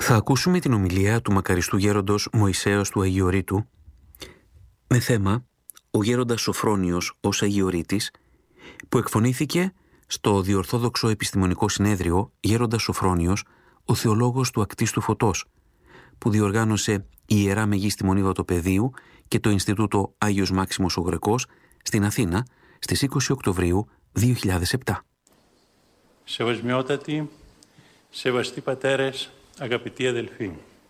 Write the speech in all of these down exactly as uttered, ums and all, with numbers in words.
Θα ακούσουμε την ομιλία του μακαριστού γέροντος Μωυσέως του Αγιορείτου με θέμα ο γέροντας Σοφρόνιος ως Αγιορείτης, που εκφωνήθηκε στο Διορθόδοξο Επιστημονικό Συνέδριο Γέροντας Σοφρόνιος, ο θεολόγος του Ακτίστου Φωτός, που διοργάνωσε η Ιερά Μεγίστη Μονή Βατοπεδίου και το Ινστιτούτο Άγιος Μάξιμος ο Γρεκός στην Αθήνα στις είκοσι Οκτωβρίου δύο χιλιάδες επτά. Σεβασμιότατοι, σεβαστοί πατέρες, αγαπητοί αδελφοί.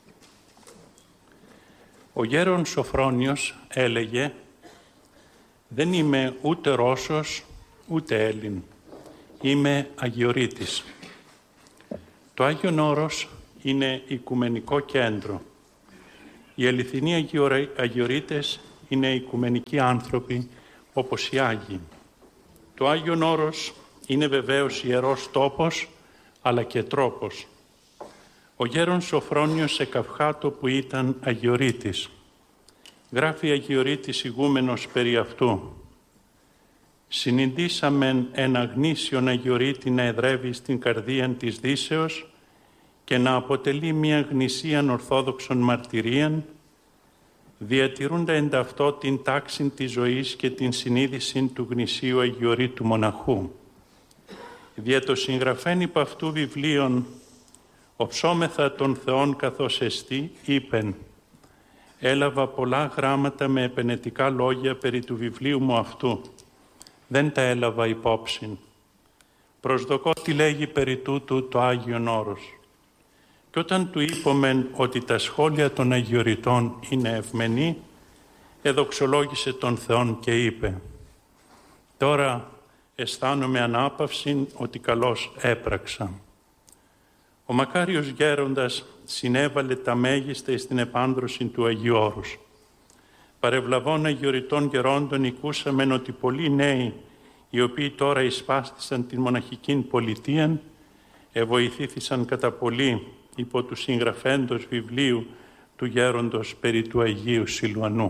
Ο γέρον Σοφρόνιος έλεγε «Δεν είμαι ούτε Ρώσος, ούτε Έλλην. Είμαι Αγιορείτης». Το Άγιον Όρος είναι οικουμενικό κέντρο. Οι αληθινοί Αγιορείτες είναι οικουμενικοί άνθρωποι όπως οι Άγιοι. Το Άγιον Όρος είναι βεβαίως ιερός τόπος, αλλά και τρόπος. Ο γέρον Σοφρόνιος σε Καυχάτο που ήταν Αγιορείτης. Γράφει Αγιορείτης ηγούμενος περί αυτού. «Συνειδήσαμεν ένα γνήσιον Αγιορείτη να εδρεύει στην καρδίαν της Δύσεως και να αποτελεί μια γνησίαν ορθόδοξον μαρτυρίαν, διατηρούντα εν ταυτό την τάξη της ζωής και την συνείδηση του γνησίου Αγιορείτου μοναχού. Δια το συγγραφέν υπ' αυτού βιβλίων, οψόμεθα των Θεών καθώς εστί, είπεν, έλαβα πολλά γράμματα με επενετικά λόγια περί του βιβλίου μου αυτού. Δεν τα έλαβα υπόψιν. Προσδοκώ τι λέγει περί τούτου το Άγιον Όρος. Και όταν του είπομεν ότι τα σχόλια των Αγιορειτών είναι ευμενή, εδοξολόγησε τον Θεόν και είπε, τώρα αισθάνομαι ανάπαυση ότι καλώς έπραξα. Ο μακάριος γέροντας συνέβαλε τα μέγιστα στην επάνδρωση του Αγίου Όρους. Παρευλαβών Αγιορειτών γερόντων οικούσαμεν ότι πολλοί νέοι, οι οποίοι τώρα εισπάστησαν την μοναχική πολιτεία, εβοηθήθησαν κατά πολύ υπό του συγγραφέντος βιβλίου του γέροντος περί του Αγίου Σιλουανού.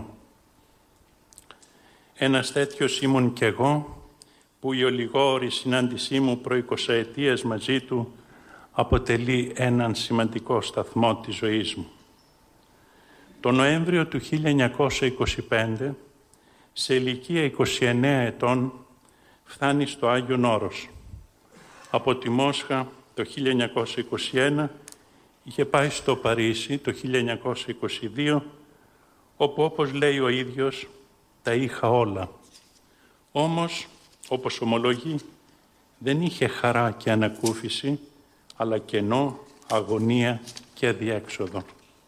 Ένας τέτοιος ήμουν κι εγώ, που η ολιγόρη συνάντησή μου προ εικοσαετίας μαζί του αποτελεί έναν σημαντικό σταθμό της ζωής μου. Το Νοέμβριο του χίλια εννιακόσια είκοσι πέντε, σε ηλικία είκοσι εννέα ετών, φτάνει στο Άγιον Όρος. Από τη Μόσχα το χίλια εννιακόσια είκοσι ένα είχε πάει στο Παρίσι το χίλια εννιακόσια είκοσι δύο, όπου όπως λέει ο ίδιος τα είχα όλα. Όμως, όπως ομολογεί, δεν είχε χαρά και ανακούφιση, αλλά κενό, αγωνία και αδιέξοδο.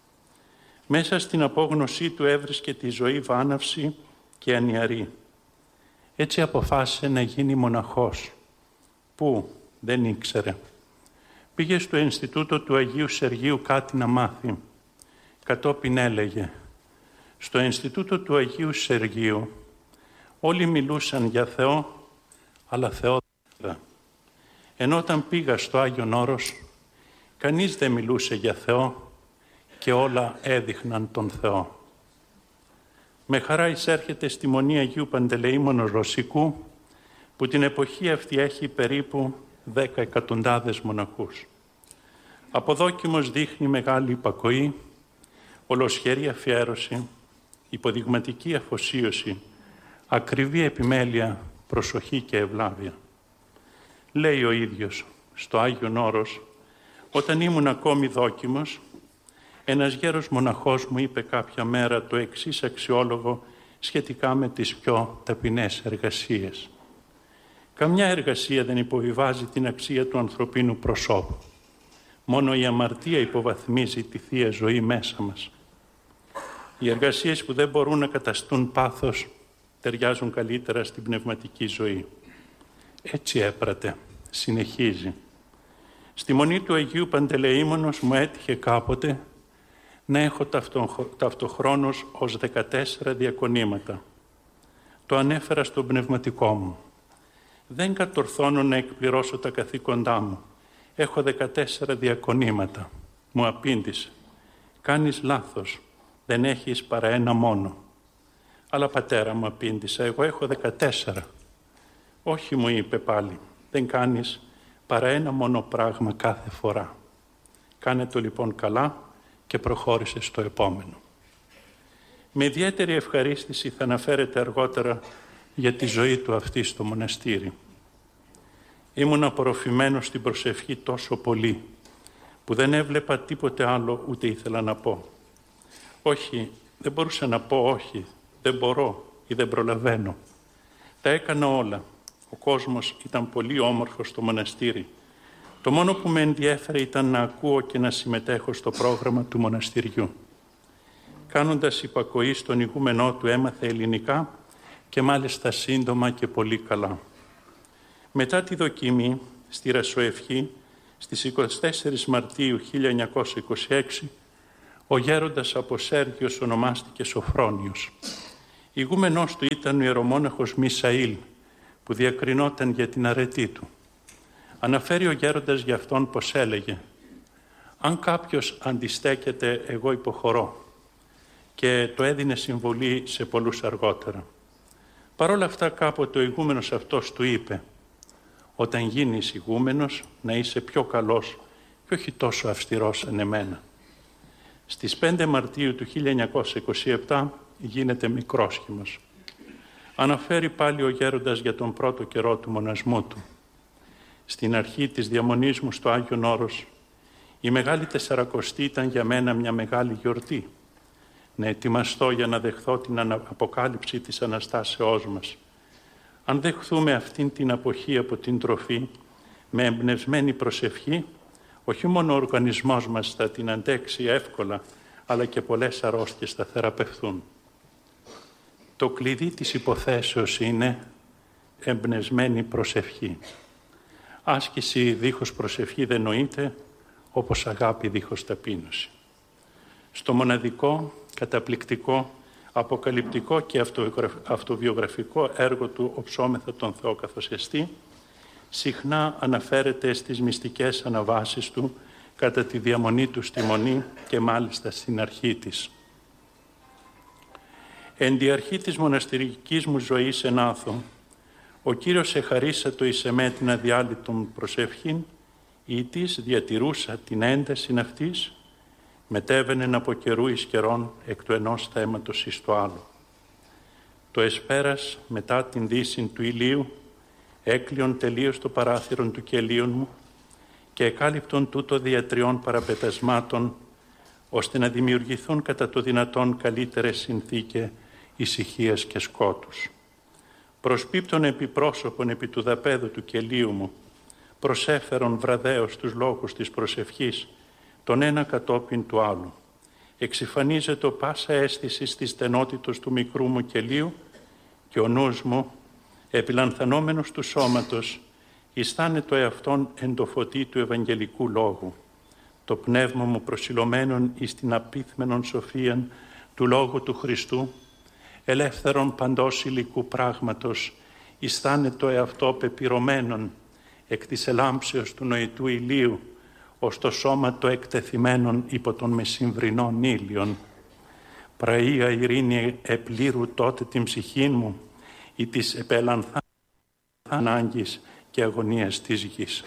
Μέσα στην απόγνωσή του έβρισκε τη ζωή βάναυση και ανιαρή. Έτσι αποφάσισε να γίνει μοναχός. Πού, δεν ήξερε. Πήγε στο Ινστιτούτο του Αγίου Σεργίου κάτι να μάθει. Κατόπιν έλεγε, στο Ινστιτούτο του Αγίου Σεργίου όλοι μιλούσαν για Θεό, αλλά Θεό δεν είδα. Ενώ όταν πήγα στο Άγιον Όρος, κανείς δεν μιλούσε για Θεό και όλα έδειχναν τον Θεό. Με χαρά εισέρχεται στη Μονή Αγίου Παντελεήμονος Ρωσικού, που την εποχή αυτή έχει περίπου δέκα εκατοντάδες μοναχούς. Αποδόκιμος δείχνει μεγάλη υπακοή, ολοσχερή αφιέρωση, υποδειγματική αφοσίωση, ακριβή επιμέλεια, προσοχή και ευλάβεια. Λέει ο ίδιος στο Άγιον Όρος, όταν ήμουν ακόμη δόκιμος, ένας γέρος μοναχός μου είπε κάποια μέρα το εξής αξιόλογο σχετικά με τις πιο ταπεινές εργασίες. Καμιά εργασία δεν υποβιβάζει την αξία του ανθρωπίνου προσώπου. Μόνο η αμαρτία υποβαθμίζει τη Θεία Ζωή μέσα μας. Οι εργασίες που δεν μπορούν να καταστούν πάθος ταιριάζουν καλύτερα στην πνευματική ζωή. Έτσι έπρατε, συνεχίζει. Στη Μονή του Αγίου Παντελεήμονος μου έτυχε κάποτε να έχω ταυτοχρόνως ως δεκατέσσερα διακονήματα. Το ανέφερα στον πνευματικό μου. Δεν κατορθώνω να εκπληρώσω τα καθήκοντά μου. Έχω δεκατέσσερα διακονήματα. Μου απήντησε. Κάνεις λάθος. Δεν έχεις παρά ένα μόνο. Αλλά πατέρα, μου απήντησα, εγώ έχω δεκατέσσερα. Όχι, μου είπε πάλι. Δεν κάνεις παρά ένα μόνο πράγμα κάθε φορά. Κάνε το λοιπόν καλά και προχώρησε στο επόμενο. Με ιδιαίτερη ευχαρίστηση θα αναφέρεται αργότερα για τη ζωή του αυτή στο μοναστήρι. Ήμουν απορροφημένος στην προσευχή τόσο πολύ, που δεν έβλεπα τίποτε άλλο ούτε ήθελα να πω. Όχι, δεν μπορούσα να πω όχι, δεν μπορώ ή δεν προλαβαίνω. Τα έκανα όλα. Ο κόσμος ήταν πολύ όμορφος στο μοναστήρι. Το μόνο που με ενδιέφερε ήταν να ακούω και να συμμετέχω στο πρόγραμμα του μοναστηριού. Κάνοντας υπακοή στον ηγούμενό του έμαθε ελληνικά και μάλιστα σύντομα και πολύ καλά. Μετά τη δοκιμή στη Ρασοευχή στις εικοστή τέταρτη Μαρτίου χίλια εννιακόσια είκοσι έξι ο γέροντας από Σέργιος ονομάστηκε Σοφρόνιος. Ηγούμενός του ήταν ο ιερομόναχος Μισαήλ που διακρινόταν για την αρετή του. Αναφέρει ο γέροντας για αυτόν πως έλεγε «Αν κάποιος αντιστέκεται, εγώ υποχωρώ» και το έδινε συμβολή σε πολλούς αργότερα. Παρ' όλα αυτά κάποτε ο ηγούμενος αυτός του είπε «Όταν γίνεις ηγούμενος να είσαι πιο καλός και όχι τόσο αυστηρός σαν εμένα». Στις πέντε Μαρτίου του χίλια εννιακόσια είκοσι επτά γίνεται μικρόσχημος. Αναφέρει πάλι ο γέροντας για τον πρώτο καιρό του μονασμού του. Στην αρχή της διαμονής μου στο Άγιον Όρος, η Μεγάλη Τεσσαρακοστή ήταν για μένα μια μεγάλη γιορτή. Να ετοιμαστώ για να δεχθώ την αποκάλυψη της Αναστάσεώς μας. Αν δεχθούμε αυτήν την αποχή από την τροφή, με εμπνευσμένη προσευχή, όχι μόνο ο οργανισμός μας θα την αντέξει εύκολα, αλλά και πολλές αρρώστιες θα θεραπευθούν. Το κλειδί της υποθέσεως είναι εμπνευσμένη προσευχή. Άσκηση δίχως προσευχή δεν νοείται, όπως αγάπη δίχως ταπείνωση. Στο μοναδικό, καταπληκτικό, αποκαλυπτικό και αυτοβιογραφικό έργο του «Ο ψώμεθα τον Θεό καθώς εστί», συχνά αναφέρεται στις μυστικές αναβάσεις του κατά τη διαμονή του στη Μονή και μάλιστα στην αρχή της. Εν τη αρχή της μοναστηρικής μου ζωής εν Άθο, ο Κύριος εχαρίσατο εις εμέ την αδιάλειτον προσευχήν, ή της διατηρούσα την ένταση αυτής, μετέβαινεν από καιρού εις καιρόν εκ του ενός θέματος εις το άλλο. Το εσπέρας μετά την δύση του ηλίου, έκλειον τελείως το παράθυρον του κελίων μου και εκάλυπτον τούτο δια τριών παραπετασμάτων, ώστε να δημιουργηθούν κατά το δυνατόν καλύτερες συνθήκες ησυχίας και σκότους. Προσπίπτων επιπρόσωπον επί του δαπέδου του κελίου μου, προσέφερον βραδέως τους λόγους της προσευχής, τον ένα κατόπιν του άλλου. Εξυφανίζεται πάσα αίσθηση της στενότητος του μικρού μου κελίου και ο νους μου, επιλανθανόμενος του σώματος, αισθάνε το εαυτόν εν το φωτί του Ευαγγελικού Λόγου. Το πνεύμα μου προσιλωμένον εις την απίθμενον σοφίαν του Λόγου του Χριστού, ελεύθερον παντός υλικού πράγματος, αισθάνε το εαυτό πεπυρωμένον εκ της ελάμψεως του νοητού ηλίου, ως το σώμα το εκτεθειμένον υπό των μεσημβρινών ήλιων. Πραεία ειρήνη επλήρου τότε την ψυχήν μου, ή της επέλανθα ανάγκης και αγωνίας της γης.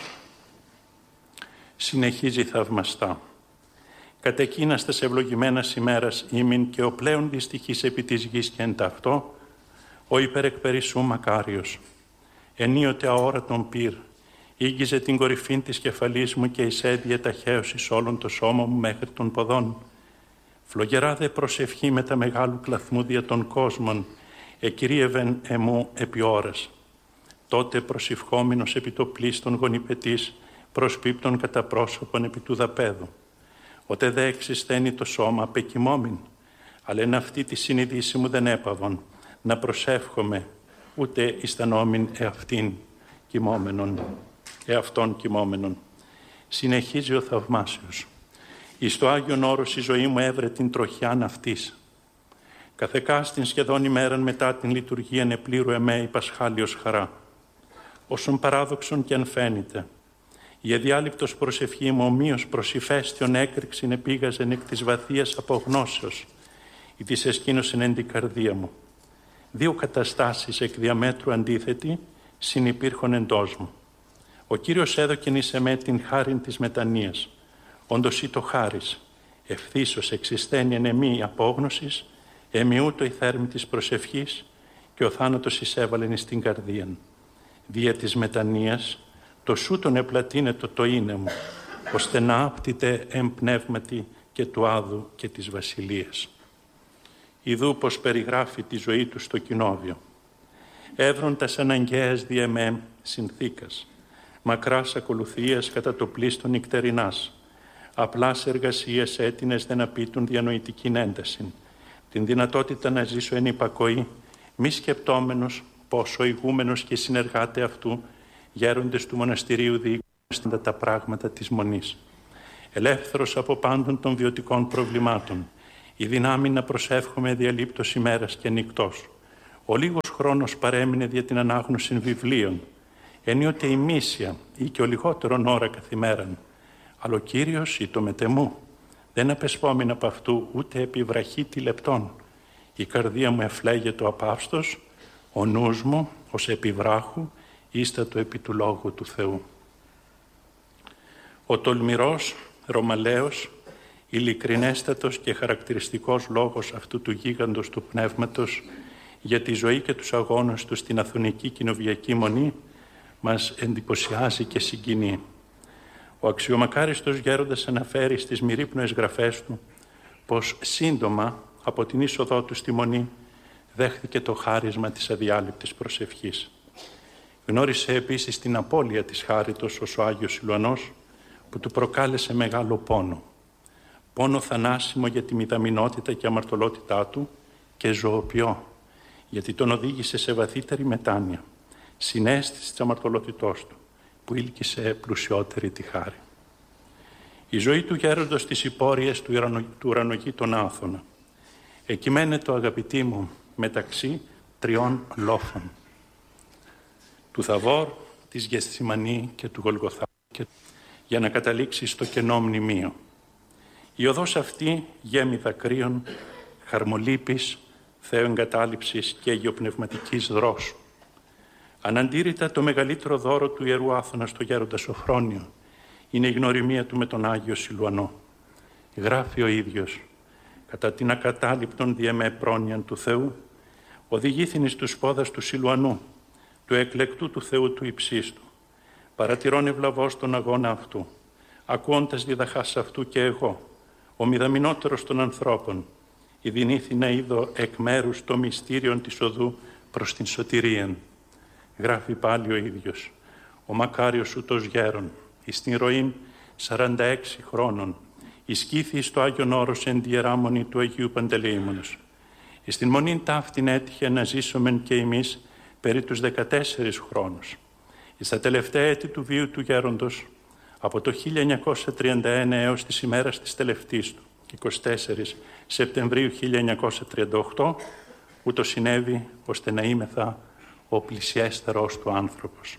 Συνεχίζει θαυμαστά. Κατ' εκείνας τας ευλογημένας ημέρας ήμην και ο πλέον δυστυχής επί της γης και εν ταυτό, ο υπερεκπερισσού μακάριος. Ενίοτε αόρατον πυρ, ήγγιζε την κορυφή της κεφαλής μου και εισέδιε ταχαίως εις όλον το σώμα μου μέχρι των ποδών. Φλογερά δε προσευχή με τα μεγάλου κλαθμού δια των κόσμων, εκυρίευεν εμού επί ώρας. Τότε προσευχόμενος επί το πλήστον γονιπετής, προσπίπτων κατά πρόσωπον επί του δαπέδου. Ότε δε εξισθένει το σώμα απεκοιμόμην, αλλά εν αυτή τη συνειδήση μου δεν έπαβον, να προσεύχομαι, ούτε αισθανόμην εαυτήν κοιμόμενον, εαυτόν κοιμόμενον. Συνεχίζει ο θαυμάσιος. Εις το Άγιον Όρος η ζωή μου έβρε την τροχιάν αυτής. Καθεκάστην σχεδόν ημέραν μετά την λειτουργία επλήρου εμέ η πασχάλιος χαρά. Όσον παράδοξον και αν φαίνεται, η αδιάλειπτος προσευχή μου ομοίως προς ηφαίστειον έκρηξην επήγαζεν εκ της βαθίας απογνώσεως, ή της εσκήνωσεν εν την καρδία μου. Δύο καταστάσεις εκ διαμέτρου αντίθετη συνυπήρχον εντός μου. Ο Κύριος έδωκεν εις εμέ την χάριν της μετανοίας. όντως ή το χάρις, ευθύσως εξισθένει εμεί απόγνωσης, εμιούτο η θέρμη της προσευχής και ο θάνατος εισέβαλεν εις την καρδίαν. Δια της μετανοίας, το σου τον επλατείνετο το είναι μου, ώστε να άπτητε εμπνεύματι και του Άδου και της Βασιλείας. Ιδού πως περιγράφει τη ζωή του στο κοινόβιο. Εύροντας αναγκαίας δι' εμέ συνθήκας, μακράς ακολουθίας κατά το πλήστον νυκτερινάς, απλάς εργασίες έτεινες δεν απείτουν διανοητικήν ένταση, την δυνατότητα να ζήσω εν υπακοή, μη σκεπτόμενος πόσο ηγούμενος και συνεργάτε αυτού, γέροντες του μοναστηρίου διοικούνται τα πράγματα της Μονής. Ελεύθερος από πάντων των βιωτικών προβλημάτων, η δυνάμει να προσεύχομαι διαλείπτως ημέρας και νυκτός. Ο λίγος χρόνος παρέμεινε δια την ανάγνωση βιβλίων, ενίοτε η μίσια ή και ο λιγότερον ώρα καθημέραν. Αλλά ο Κύριος ή το μετεμού δεν απεσπόμην από αυτού ούτε επιβραχή τη λεπτών. Η καρδία μου εφλέγεται ο απαύστος, ο νους μου ως επιβράχου ίστατο επί του Λόγου του Θεού. Ο τολμηρός, ρωμαλαίος, ειλικρινέστατος και χαρακτηριστικός λόγος αυτού του γίγαντος του πνεύματος για τη ζωή και τους αγώνες του στην Αθωνική Κοινοβιακή Μονή μας εντυπωσιάζει και συγκινεί. Ο αξιομακάριστος γέροντας αναφέρει στις μυρίπνοες γραφές του πως σύντομα από την είσοδό του στη Μονή δέχθηκε το χάρισμα της αδιάλειπτης προσευχής. Γνώρισε επίσης την απώλεια της χάριτος ως ο Άγιος Σιλουανός που του προκάλεσε μεγάλο πόνο. Πόνο θανάσιμο για τη μηδαμινότητα και αμαρτωλότητά του και ζωοποιό, γιατί τον οδήγησε σε βαθύτερη μετάνοια, συναίσθηση της αμαρτωλότητός του, που ήλκησε πλουσιότερη τη χάρη. Η ζωή του γέροντος στις υπόρειες του, ουρανο, του ουρανογείτονα Άθωνα εκειμένετο, αγαπητοί μου, μεταξύ τριών λόφων, του Θαβόρ, της Γεσθημανή και του Γολγοθά, για να καταλήξει στο κενό μνημείο. Η οδός αυτή γέμη δακρύων, χαρμολύπης, θεοεγκατάλειψης και αγιοπνευματικής δρόσου. Αναντήρητα το μεγαλύτερο δώρο του Ιερού Άθωνα στο γέροντα Σωφρόνιο είναι η γνωριμία του με τον Άγιο Σιλουανό. Γράφει ο ίδιος, κατά την ακατάληπτον διεμέ πρόνοιαν του Θεού, οδηγήθην εις τους πόδας του Σιλουανού, του εκλεκτού του Θεού του υψίστου, παρατηρών ευλαβώς τον αγώνα αυτού, ακούοντας διδαχάς αυτού και εγώ, ο μηδαμινότερος των ανθρώπων, ειδηνήθη να είδω εκ μέρους το μυστήριον της οδού προς την σωτηρίαν. Γράφει πάλι ο ίδιος, ο μακάριος ούτως γέρον, εις την ροήν σαράντα έξι χρόνων, ισκήθη στο Άγιον Όρος εν τη Ιερά Μονή του Αγίου Παντελεήμονος. Εις την Μονήν ταύτην έτυχε να ζήσομεν και εμείς περί τους δεκατέσσερις χρόνους. Εις τα τελευταία έτη του βίου του γέροντος, από το χίλια εννιακόσια τριάντα ένα έως τις ημέρας της τελευταίας του, εικοστή τέταρτη Σεπτεμβρίου χίλια εννιακόσια τριάντα οκτώ, ούτω συνέβη ώστε να είμεθα ο πλησιέστερος του άνθρωπος.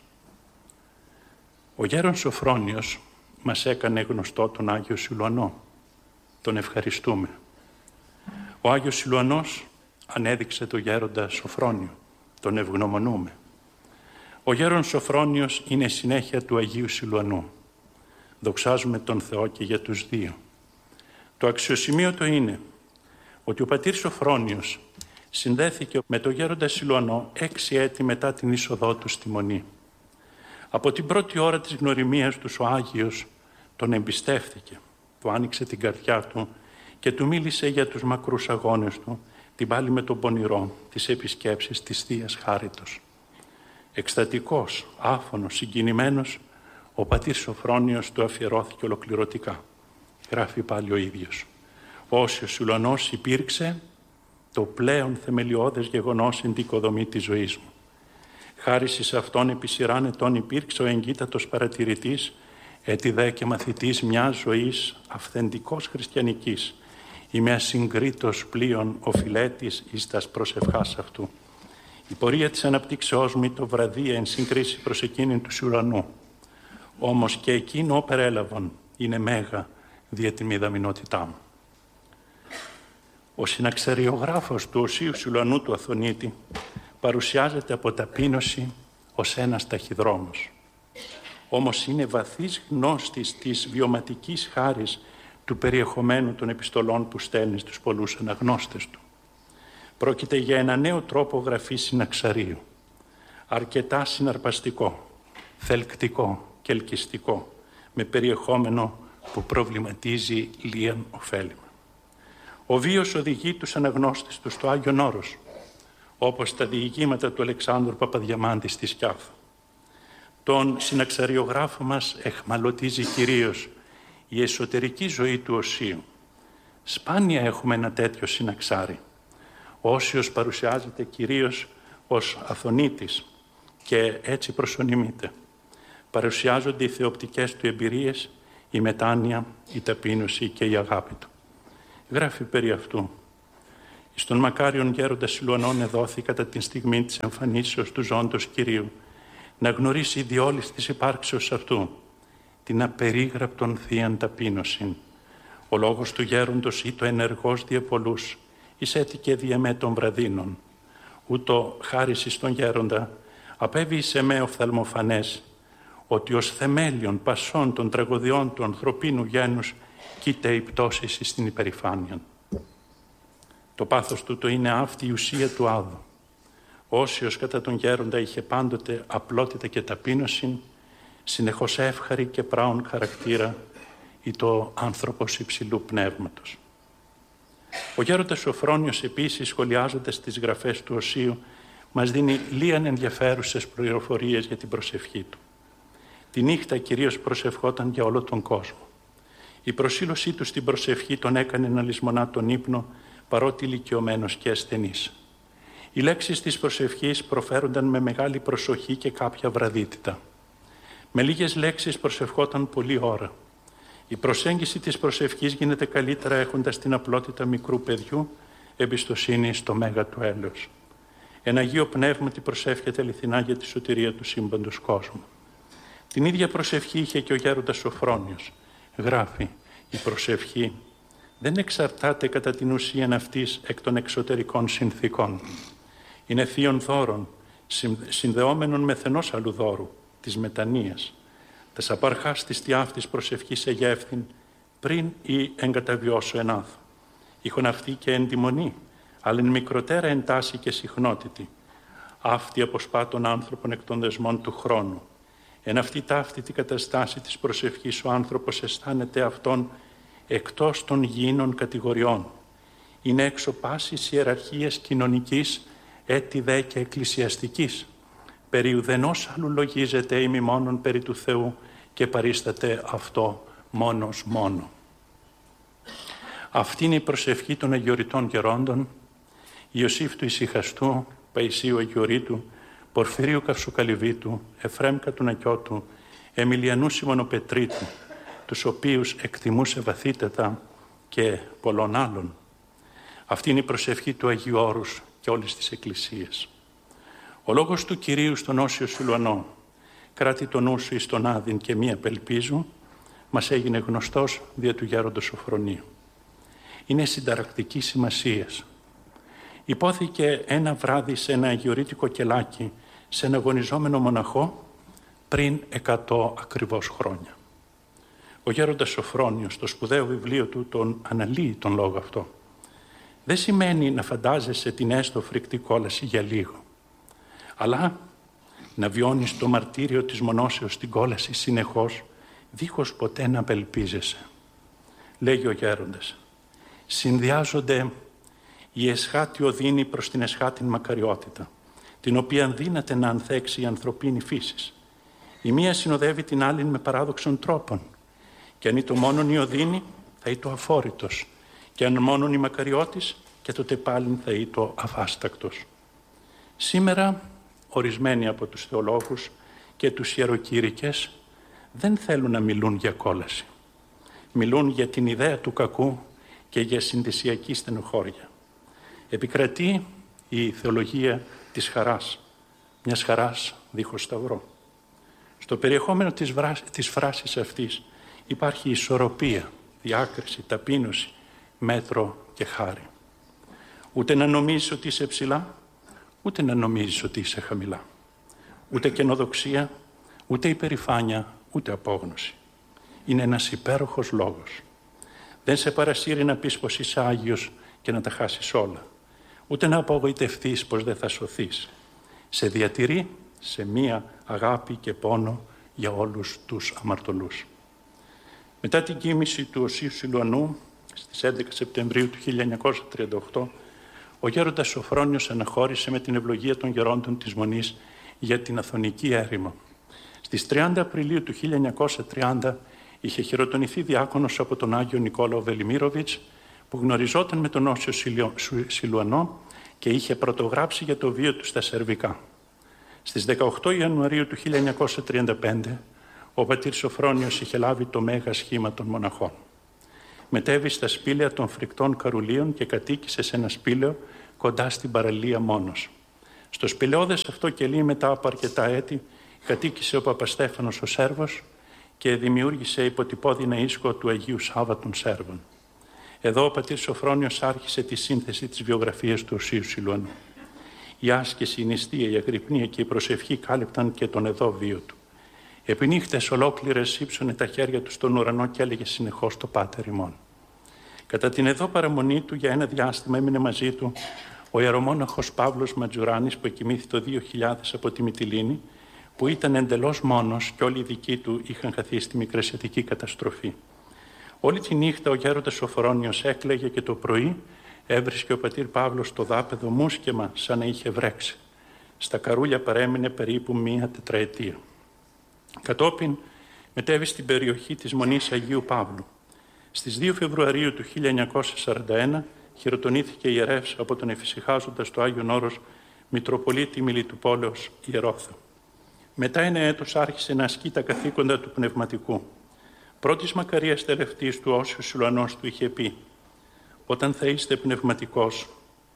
Ο γέρον Σωφρόνιος μας έκανε γνωστό τον Άγιο Σιλουανό. Τον ευχαριστούμε. Ο Άγιος Σιλουανός ανέδειξε το γέροντα Σωφρόνιο. Τον ευγνωμονούμε. Ο γέρον Σωφρόνιος είναι συνέχεια του Αγίου Σιλουανού. Δοξάζουμε τον Θεό και για τους δύο. Το αξιοσημείωτο είναι ότι ο πατήρ Σωφρόνιος συνδέθηκε με τον γέροντα Σιλουανό έξι έτη μετά την είσοδό του στη Μονή. Από την πρώτη ώρα της γνωριμίας του ο Άγιος τον εμπιστεύθηκε, του άνοιξε την καρδιά του και του μίλησε για τους μακρούς αγώνες του, την πάλι με τον πονηρό, τις επισκέψεις της Θείας Χάριτος. Εκστατικός, άφωνος, συγκινημένος, ο πατήρ Σωφρόνιος του αφιερώθηκε ολοκληρωτικά. Γράφει πάλι ο ίδιος. Όσοι ο Σιλουανός υπήρξε το πλέον θεμελιώδες γεγονός εν την οικοδομή της ζωής μου. Χάρη σε αυτόν επί σειράν ετών υπήρξε ο εγκύτατος παρατηρητής, έτι δε και μαθητής μιας ζωής αυθεντικός χριστιανικής, είμαι ασυγκρίτως πλοίον οφειλέτης εις τας προσευχάς αυτού. Η πορεία της αναπτύξεώς μου το βραδία εν συγκρίση προς εκείνην του ουρανού. Όμως και εκείνο όπερ έλαβον είναι μέγα δια τη μηδαμινότητά μου. Ο συναξαριογράφος του Οσίου Σιλουανού του Αθωνίτη παρουσιάζεται από ταπείνωση ως ένας ταχυδρόμος. όμως είναι βαθύς γνώστης της βιωματικής χάρης του περιεχομένου των επιστολών που στέλνει στους πολλούς αναγνώστες του. Πρόκειται για ένα νέο τρόπο γραφής συναξαρίου, αρκετά συναρπαστικό, θελκτικό και ελκυστικό, με περιεχόμενο που προβληματίζει λίαν ωφέλιμα. Ο βίος οδηγεί τους αναγνώστες του στο Άγιον Όρος, όπως τα διηγήματα του Αλεξάνδρου Παπαδιαμάντη στη Σκιάθο. Τον συναξαριογράφο μας εχμαλωτίζει κυρίως η εσωτερική ζωή του οσίου. Σπάνια έχουμε ένα τέτοιο συναξάρι. Ο Όσιος παρουσιάζεται κυρίως ως Αθωνίτης και έτσι προσωνυμείται. Παρουσιάζονται οι θεοπτικές του εμπειρίες, η μετάνοια, η ταπείνωση και η αγάπη του. Γράφει περί αυτού. Στον μακάριον γέροντα Σιλουανών εδόθη κατά την στιγμή της εμφανίσεως του ζώντος Κυρίου να γνωρίσει διόλης της υπάρξεως αυτού την απερίγραπτον θείαν ταπείνωσιν. Ο λόγος του γέροντος ή το ενεργός δια πολλούς εισέτηκε διεμέ των βραδύνων. Ούτω χάριση στον γέροντα απέβη σε με οφθαλμοφανές ότι ως θεμέλιον πασών των τραγωδιών του ανθρωπίνου γένους κοίται η πτώση στην υπερηφάνεια. Το πάθος του το είναι αυτή η ουσία του άδου. Όσιος κατά τον γέροντα είχε πάντοτε απλότητα και ταπείνωση, συνεχώς εύχαρη και πράον χαρακτήρα ή το άνθρωπος υψηλού πνεύματος. Ο γέροντας Σοφρόνιος επίσης, σχολιάζοντας τις γραφές του Οσίου, μας δίνει λίαν ενδιαφέρουσες πληροφορίες για την προσευχή του. Τη νύχτα κυρίως προσευχόταν για όλο τον κόσμο. Η προσήλωσή του στην προσευχή τον έκανε να λησμονά τον ύπνο, παρότι ηλικιωμένος και ασθενής. Οι λέξεις της προσευχής προφέρονταν με μεγάλη προσοχή και κάποια βραδύτητα. Με λίγες λέξεις προσευχόταν πολλή ώρα. Η προσέγγιση της προσευχής γίνεται καλύτερα έχοντας την απλότητα μικρού παιδιού, εμπιστοσύνη στο μέγα του έλεος. Ένα Αγίο Πνεύμα τη προσεύχεται αληθινά για τη σωτηρία του σύμπαντος κόσμου. Την ίδια προσευχή είχε και ο γέροντας Σοφρόνιος. Γράφει, η προσευχή δεν εξαρτάται κατά την ουσία αυτής εκ των εξωτερικών συνθήκων. Είναι θείων δώρων, συνδεόμενων με θενός αλλού δώρου, της μετανοίας. Τα σαπαρχάς της τι αυτής προσευχής εγεύθυν πριν ή εγκαταβιώσω ενάθο. Είχον αυτή και εντιμονή, αλλά εν μικροτέρα εντάση και συχνότητη. Αυτή αποσπά τον άνθρωπον εκ των δεσμών του χρόνου. Εν αυτή ταύτητη καταστάση της προσευχής ο άνθρωπος αισθάνεται αυτόν εκτός των γήινων κατηγοριών. Είναι έξω πάσης ιεραρχίας κοινωνικής, έτη δε και εκκλησιαστικής. Περί ουδενός άλλου λογίζεται ημιμόνον περί του Θεού και παρίσταται αυτό μόνος μόνο. Αυτή είναι η προσευχή των αγιοριτών γερόντων, Ιωσήφ του Ησυχαστού, Παϊσίου Αγιορείτου, Πορφυρίου Καυσοκαλυβίτου, Εφραίμ Κατουνακιώτου, Εμιλιανού Σιμωνοπετρίτου, τους οποίους εκτιμούσε βαθύτατα και πολλών άλλων. Αυτή είναι η προσευχή του Αγίου Όρους και όλης της Εκκλησίας. Ο λόγος του Κυρίου στον Όσιο Σιλουανό, κράτη τον νου σου εις τον άδειν και μη απελπίζου, μας έγινε γνωστός δια του γέροντος Σοφρονίου. Είναι συνταρακτική σημασίας. Υπόθηκε ένα βράδυ σε ένα αγιορείτικο κελάκι, σε ένα αγωνιζόμενο μοναχό, πριν εκατό ακριβώς χρόνια. Ο γέροντας Σοφρόνιος, στο σπουδαίο βιβλίο του, τον αναλύει τον λόγο αυτό. Δεν σημαίνει να φαντάζεσαι την έστω φρικτή κόλαση για λίγο, αλλά να βιώνεις το μαρτύριο της μονώσεως στην κόλαση συνεχώς, δίχως ποτέ να απελπίζεσαι. Λέγει ο γέροντας, συνδυάζονται η εσχάτη οδύνη προς την εσχάτην μακαριότητα, την οποία δύναται να ανθέξει η ανθρωπίνη φύση. Η μία συνοδεύει την άλλη με παράδοξων τρόπων, και αν είναι το μόνον η οδύνη, θα είναι το αφόρητος, και αν μόνον η μακαριώτης, και τότε πάλι θα είναι το αβάστακτος. Σήμερα, ορισμένοι από τους θεολόγους και τους ιεροκήρυκες δεν θέλουν να μιλούν για κόλαση. Μιλούν για την ιδέα του κακού και για συνδυσιακή στενοχώρια. Επικρατεί η θεολογία της χαράς, μιας χαράς δίχως σταυρό. Στο περιεχόμενο της, βράσ, της φράσης αυτής υπάρχει ισορροπία, διάκριση, ταπείνωση, μέτρο και χάρη. Ούτε να νομίζεις ότι είσαι ψηλά, ούτε να νομίζεις ότι είσαι χαμηλά. Ούτε καινοδοξία, ούτε υπερηφάνεια, ούτε απόγνωση. Είναι ένας υπέροχος λόγος. Δεν σε παρασύρει να πεις πως είσαι Άγιος και να τα χάσεις όλα. Ούτε να απογοητευτείς πως δεν θα σωθείς. Σε διατηρεί σε μία αγάπη και πόνο για όλους τους αμαρτωλούς. Μετά την κοίμηση του Οσίου Σιλουανού, στις έντεκα Σεπτεμβρίου του χίλια εννιακόσια τριάντα οκτώ, ο γέροντας Σοφρόνιος αναχώρησε με την ευλογία των γερόντων της Μονής για την Αθωνική έρημο. Στις τριάντα Απριλίου του χίλια εννιακόσια τριάντα είχε χειροτονηθεί διάκονος από τον Άγιο Νικόλαο Βελιμίροβιτς, που γνωριζόταν με τον Όσιο Σιλουανό και είχε πρωτογράψει για το βίο του στα σερβικά. Στις δεκαοκτώ Ιανουαρίου του χίλια εννιακόσια τριάντα πέντε, ο πατήρ Σοφρόνιος είχε λάβει το μέγα σχήμα των μοναχών. Μετέβη στα σπήλαια των φρικτών Καρουλίων και κατοίκησε σε ένα σπήλαιο κοντά στην παραλία μόνος. Στο σπηλαιώδες αυτό κελί, μετά από αρκετά έτη, κατοίκησε ο Παπαστέφανος ο Σέρβος και δημιούργησε υποτυπώδυνα ίσκο του Αγίου Σάββα των Σέρβων. Εδώ ο πατήρ Σοφρόνιος άρχισε τη σύνθεση της βιογραφίας του Οσίου Σιλουανού. Η άσκηση, η νηστεία, η αγρυπνία και η προσευχή κάλυπταν και τον εδώ βίο του. Επί νύχτες ολόκληρες ύψωνε τα χέρια του στον ουρανό και έλεγε συνεχώς το Πάτερ ημών. Κατά την εδώ παραμονή του για ένα διάστημα έμεινε μαζί του ο ιερομόναχος Παύλος Ματζουράνης, που εκοιμήθη το δύο χιλιάδες από τη Μυτιλήνη, που ήταν εντελώς μόνος και όλοι οι δικοί του είχαν χαθεί στη μικρασιατική καταστροφή. Όλη τη νύχτα ο γέροντας Σοφρόνιος έκλαιγε και το πρωί έβρισκε ο πατήρ Παύλος στο δάπεδο μουσκεμα σαν να είχε βρέξει. Στα καρούλια παρέμεινε περίπου μία τετραετία. Κατόπιν μετέβη στην περιοχή της Μονής Αγίου Παύλου. Στις δύο Φεβρουαρίου του χίλια εννιακόσια σαράντα ένα χειροτονήθηκε ιερεύς από τον εφησυχάζοντα στο Άγιον Όρος Μητροπολίτη Μιλιτουπόλεως Ιερόθεο. Μετά ένα έτος άρχισε να ασκεί τα καθήκοντα του πνευματικού. Πρώτης μακαρίας τελευταίας του Όσιος Σιλουανός του είχε πει: «Όταν θα είστε πνευματικός,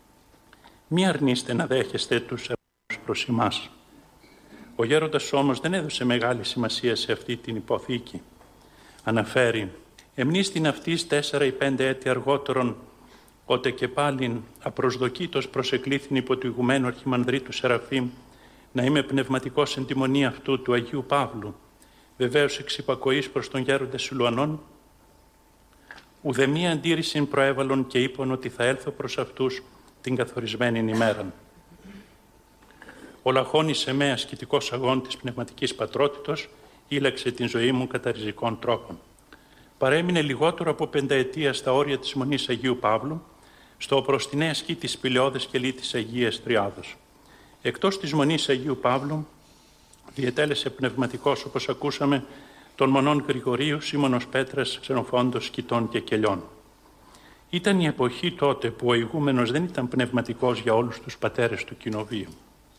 μη αρνείστε να δέχεστε τους αιώνους προς εμάς». Ο γέροντας όμως δεν έδωσε μεγάλη σημασία σε αυτή την υποθήκη. Αναφέρει: «Εμνίστην αυτής τέσσερα ή πέντε έτη αργότερον, ότε και πάλιν απροσδοκήτως προσεκλήθην υπό του ηγουμένου αρχιμανδρίτου Σεραφείμ να είμαι πνευματικός εν τη μονή αυτού του Αγίου Παύλου, βεβαίως εξ υπακοής προς τον γέροντα Σιλουανών, ουδεμία αντίρρηση προέβαλον και είπαν ότι θα έλθω προς αυτούς την καθορισμένη ημέρα. Ο λαχώνης σε με ασκητικός αγών της πνευματικής πατρότητος ήλαξε την ζωή μου κατά ριζικών τρόπων. Παρέμεινε λιγότερο από πενταετία στα όρια της Μονής Αγίου Παύλου, στο προς την νέα ασκή της Πηλαιώδες κελί της Αγίας Τριάδος. Εκτός της Μονής Αγίου Παύλου, διετέλεσε πνευματικός, όπως ακούσαμε, των μονών Γρηγορίου, Σίμωνος Πέτρας, Ξενοφόντος, Κιτών και Κελιών. Ήταν η εποχή τότε που ο ηγούμενος δεν ήταν πνευματικός για όλους τους πατέρες του κοινοβίου.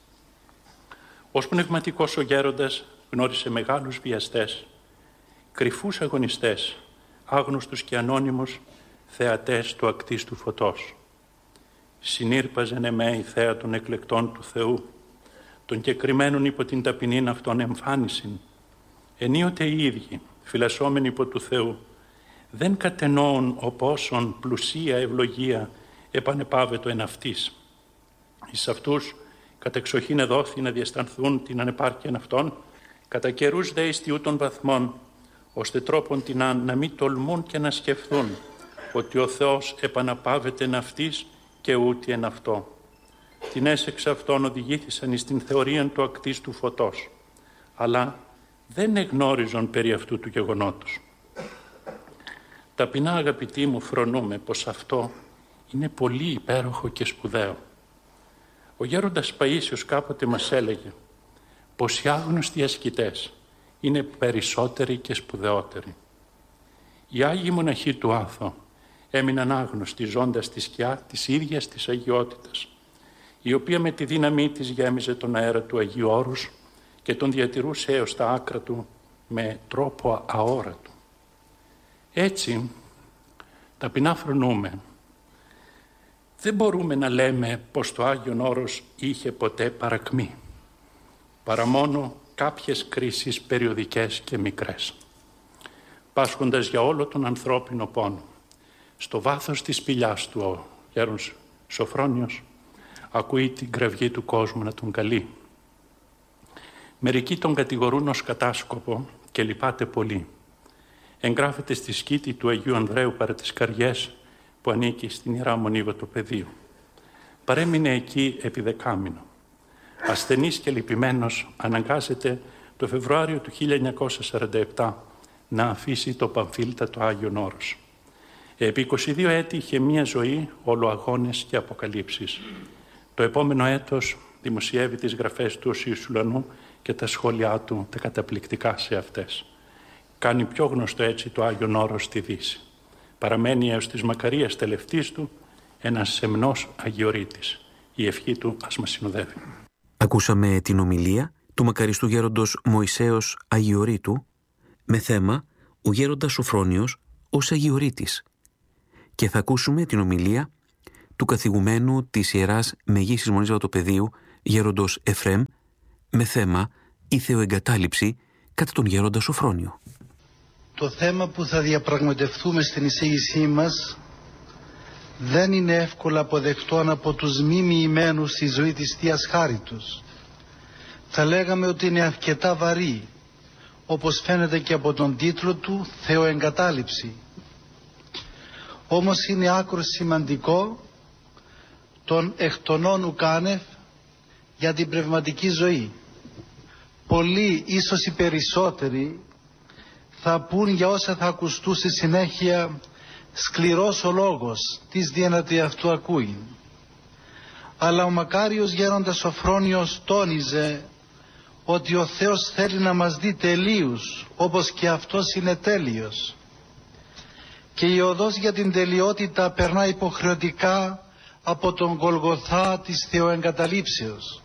Ως πνευματικός ο γέροντας γνώρισε μεγάλους βιαστές, κρυφούς αγωνιστές, άγνωστους και ανώνυμους θεατές του ακτίστου φωτός. Συνήρπαζεν εμέ η θέα των εκλεκτών του Θεού, των κεκριμένων υπό την ταπεινήν αυτών εμφάνισιν. Ενίοτε οι ίδιοι, φυλασσόμενοι υπό του Θεού, δεν κατενόουν οπόσον πλουσία ευλογία επανεπάβετο εν αυτής. Εις αυτούς κατεξοχήν εδόθη να διαισθανθούν την ανεπάρκεια αυτών, κατά καιρούς δε εις τιού των βαθμών, ώστε τρόπον την να μην τολμούν και να σκεφτούν ότι ο Θεός επαναπάβεται εν αυτής και ούτε εν αυτό. Την έσεξ αυτών οδηγήθησαν εις την θεωρία του ακτίστου φωτός, αλλά δεν εγνώριζον περί αυτού του γεγονότος. Ταπεινά αγαπητοί μου, φρονούμε πως αυτό είναι πολύ υπέροχο και σπουδαίο. Ο γέροντας Παΐσιος κάποτε μας έλεγε πως οι άγνωστοι ασκητές είναι περισσότεροι και σπουδαιότεροι. Οι Άγιοι Μοναχοί του Άθο έμειναν άγνωστοι ζώντας τη σκιά της ίδιας της αγιότητας, η οποία με τη δύναμή της γέμιζε τον αέρα του Αγίου Όρους και τον διατηρούσε έως τα άκρα του με τρόπο αόρατο. Έτσι, ταπεινά φρονούμε, δεν μπορούμε να λέμε πως το Άγιον Όρος είχε ποτέ παρακμή, παρά μόνο κάποιες κρίσεις περιοδικές και μικρές, πάσχοντας για όλο τον ανθρώπινο πόνο. Στο βάθος της σπηλιάς του ο γέρος Σοφρόνιος ακούει την κραυγή του κόσμου να τον καλεί. Μερικοί τον κατηγορούν ως κατάσκοπο και λυπάται πολύ. Εγγράφεται στη σκήτη του Αγίου Ανδρέου παρά τις Καριές που ανήκει στην Ιερά Μονή Βατοπεδίου. Παρέμεινε εκεί επί δεκάμηνο. Ασθενής και λυπημένος αναγκάζεται το Φεβρουάριο του χίλια εννιακόσια σαράντα επτά να αφήσει το Παμφίλτατο Άγιον Όρος. Επί είκοσι δύο έτη είχε μία ζωή όλο αγώνες και αποκαλύψεις. Το επόμενο έτος δημοσιεύει τις γραφές του Οσίου Σουλανού και τα σχόλιά του τα καταπληκτικά σε αυτές. Κάνει πιο γνωστό έτσι το Άγιον Όρος στη Δύση. Παραμένει έως της μακαρίας τελευτής του ένας σεμνός Αγιορείτης. Η ευχή του ας μας συνοδεύει. Ακούσαμε την ομιλία του μακαριστού γέροντος Μωυσέως Αγιορείτου με θέμα «Ο γέροντας Σοφρόνιος ως Αγιορείτης». Και θα ακούσουμε την ομιλία του καθηγουμένου της Ιεράς Μεγίσης Μονής Βατοπεδίου γέροντος Εφραίμ με θέμα «Η Θεοεγκατάλειψη κατά τον γέροντα Σοφρόνιο». Το θέμα που θα διαπραγματευτούμε στην εισήγησή μας δεν είναι εύκολα αποδεκτό από τους μη μοιημένους στη ζωή της Θείας Χάριτος. Θα λέγαμε ότι είναι αρκετά βαρύ, όπως φαίνεται και από τον τίτλο του «Θεοεγκατάλειψη». Όμως είναι άκρως σημαντικό τον εκ των όν ουκάνευ για την πνευματική ζωή. Πολλοί, ίσως οι περισσότεροι, θα πούν για όσα θα ακουστούν στη συνέχεια «σκληρός ο λόγος, τις δύναται αυτού ακούει». Αλλά ο μακάριος γέροντας Σοφρόνιος τόνιζε ότι ο Θεός θέλει να μας δει τελείους, όπως και αυτός είναι τέλειος. Και η οδός για την τελειότητα περνά υποχρεωτικά από τον Γολγοθά της Θεοεγκαταλείψεως.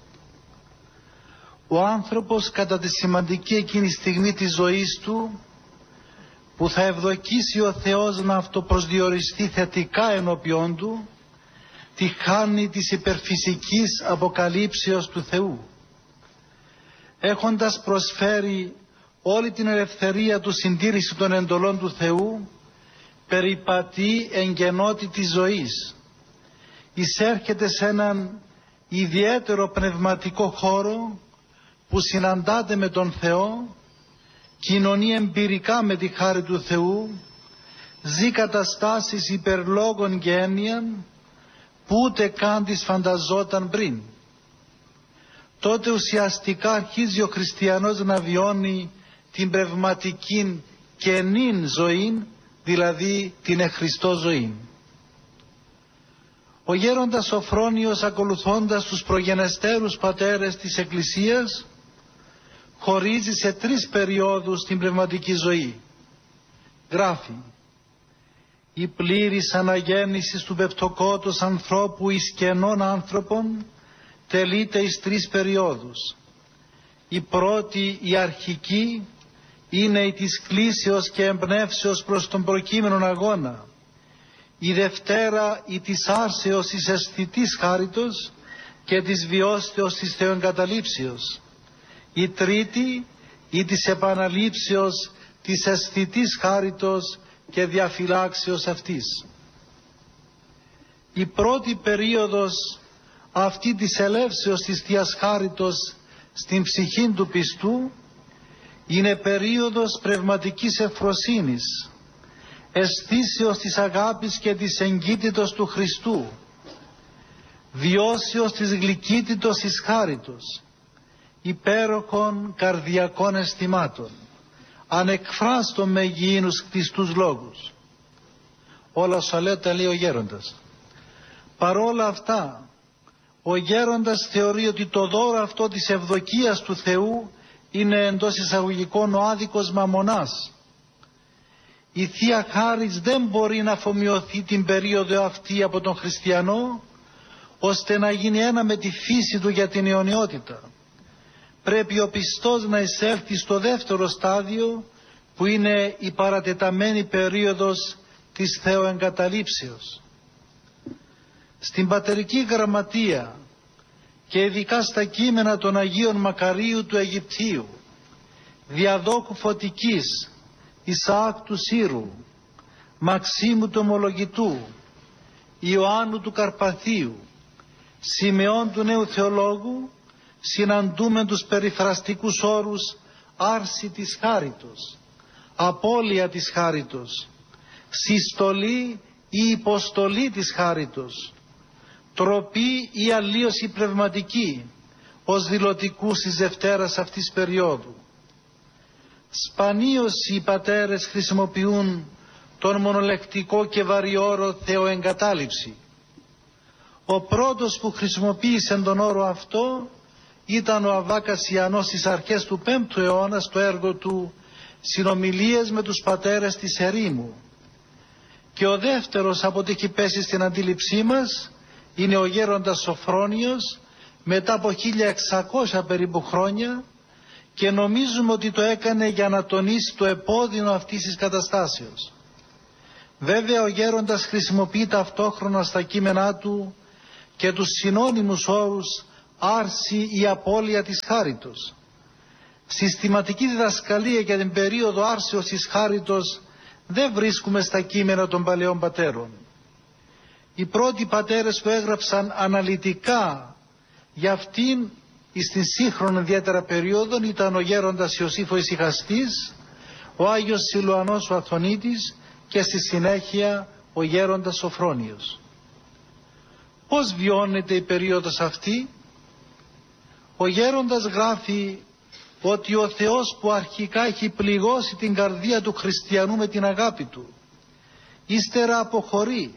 Ο άνθρωπος κατά τη σημαντική εκείνη στιγμή της ζωής του, που θα ευδοκίσει ο Θεός να αυτοπροσδιοριστεί θετικά ενώπιόν του, τη χάνει της υπερφυσικής αποκαλύψεως του Θεού. Έχοντας προσφέρει όλη την ελευθερία του συντήρηση των εντολών του Θεού, περιπατεί εν κενότη της ζωής. Εισέρχεται σε έναν ιδιαίτερο πνευματικό χώρο που συναντάται με τον Θεό, κοινωνεί εμπειρικά με τη χάρη του Θεού, ζει καταστάσεις υπερλόγων και έννοιαν που ούτε καν τις φανταζόταν πριν. Τότε ουσιαστικά αρχίζει ο χριστιανός να βιώνει την πνευματική καινήν ζωή, δηλαδή την εχριστό ζωή. Ο γέροντας Σοφρόνιος, ακολουθώντας τους προγενεστέρους πατέρες της Εκκλησίας, χωρίζει σε τρεις περιόδους την πνευματική ζωή. Γράφει: η πλήρης αναγέννηση του πεπτοκότος ανθρώπου εις κενών άνθρωπων τελείται εις τρεις περιόδους. Η πρώτη, η αρχική, είναι η της κλήσεως και εμπνεύσεως προς τον προκείμενον αγώνα. Η δευτέρα, η της άρσεως της αισθητής χάριτος και της βιώσεως της θεοεγκαταλείψεως. Η τρίτη, η της επαναλήψεως της αισθητής χάριτος και διαφυλάξεως αυτής. Η πρώτη περίοδος αυτή της ελεύσεως της Θείας Χάριτος στην ψυχή του πιστού είναι περίοδος πνευματικής ευφροσύνης, αισθήσεως της αγάπης και της εγκύτητος του Χριστού, βιώσεως της γλυκύτητος της χάριτος, υπέροχων καρδιακών αισθημάτων, ανεκφράστων με υγιεινούς κτιστούς λόγους. Όλα όσα λέω τα λέει ο γέροντας. Παρόλα αυτά, ο γέροντας θεωρεί ότι το δώρο αυτό της ευδοκίας του Θεού είναι εντός εισαγωγικών ο άδικος μαμωνάς. Η Θεία Χάρις δεν μπορεί να αφομοιωθεί την περίοδο αυτή από τον χριστιανό, ώστε να γίνει ένα με τη φύση του για την αιωνιότητα. Πρέπει ο πιστός να εισέλθει στο δεύτερο στάδιο, που είναι η παρατεταμένη περίοδος της θεοεγκαταλείψεως. Στην πατερική γραμματεία και ειδικά στα κείμενα των Αγίων Μακαρίου του Αιγυπτίου, Διαδόκου Φωτικής, Ισαάκ του Σύρου, Μαξίμου του Ομολογητού, Ιωάννου του Καρπαθίου, Σιμεών του Νέου Θεολόγου, συναντούμε τους περιφραστικούς όρους άρση της χάριτος, απώλεια της χάριτος, συστολή ή υποστολή της χάριτος, τροπή ή αλλίωση πνευματική ως δηλωτικούς της Δευτέρας αυτής περίοδου. Σπανίως οι πατέρες χρησιμοποιούν τον μονολεκτικό και βαριόρο θεοεγκατάλειψη. Ο πρώτος που χρησιμοποίησε τον όρο αυτό ήταν ο Αββάκας Ιαννός στις αρχές του πέμπτου αιώνα στο έργο του «Συνομιλίες με τους πατέρες της ερήμου». Και ο δεύτερος από ό,τι έχει πέσει στην αντίληψή μας είναι ο γέροντας Σοφρόνιος μετά από χίλια εξακόσια περίπου χρόνια, και νομίζουμε ότι το έκανε για να τονίσει το επώδυνο αυτής της καταστάσεως. Βέβαια ο γέροντας χρησιμοποιεί ταυτόχρονα στα κείμενά του και τους συνώνυμους όρους άρση ή απώλεια της χάριτος. Συστηματική διδασκαλία για την περίοδο άρσεως της χάριτος δεν βρίσκουμε στα κείμενα των παλαιών πατέρων. Οι πρώτοι πατέρες που έγραψαν αναλυτικά για αυτήν στην σύγχρονη ιδιαίτερα περίοδο ήταν ο γέροντας Ιωσήφ ο Ησυχαστής, ο Άγιος Σιλουανός ο Αθωνίτης και στη συνέχεια ο γέροντας Σοφρόνιος. Πώς βιώνεται η περίοδος αυτή? Ο γέροντας γράφει ότι ο Θεός που αρχικά έχει πληγώσει την καρδία του χριστιανού με την αγάπη του, ύστερα αποχωρεί.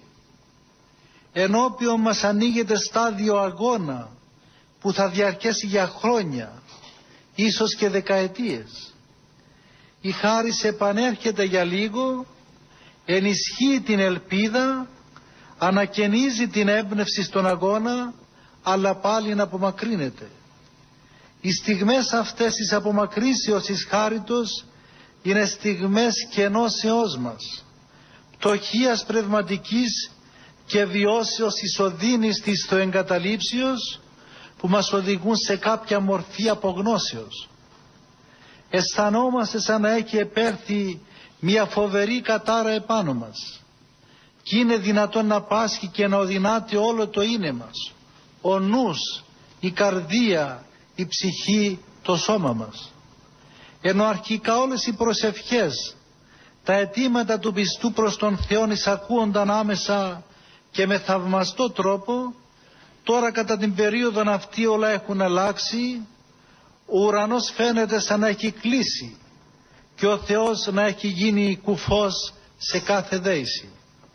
Ενώπιον μας ανοίγεται στάδιο αγώνα που θα διαρκέσει για χρόνια, ίσως και δεκαετίες. Η χάρις επανέρχεται για λίγο, ενισχύει την ελπίδα, ανακαινίζει την έμπνευση στον αγώνα, αλλά πάλι να απομακρύνεται. Οι στιγμές αυτές της απομακρύσεως της χάριτος είναι στιγμές κενώσεώς μας, πτωχίας πνευματικής και βιώσεως της οδύνης της θεοεγκαταλείψεως που μας οδηγούν σε κάποια μορφή απογνώσεως. Αισθανόμαστε σαν να έχει επέρθει μια φοβερή κατάρα επάνω μας και είναι δυνατόν να πάσχει και να οδυνάται όλο το είναι μας, ο νους, η καρδία, η ψυχή, το σώμα μας. Ενώ αρχικά όλες οι προσευχές, τα αιτήματα του πιστού προς τον Θεό εισακούονταν άμεσα και με θαυμαστό τρόπο, τώρα κατά την περίοδο αυτή όλα έχουν αλλάξει, ο ουρανός φαίνεται σαν να έχει κλείσει και ο Θεός να έχει γίνει κουφός σε κάθε δέηση.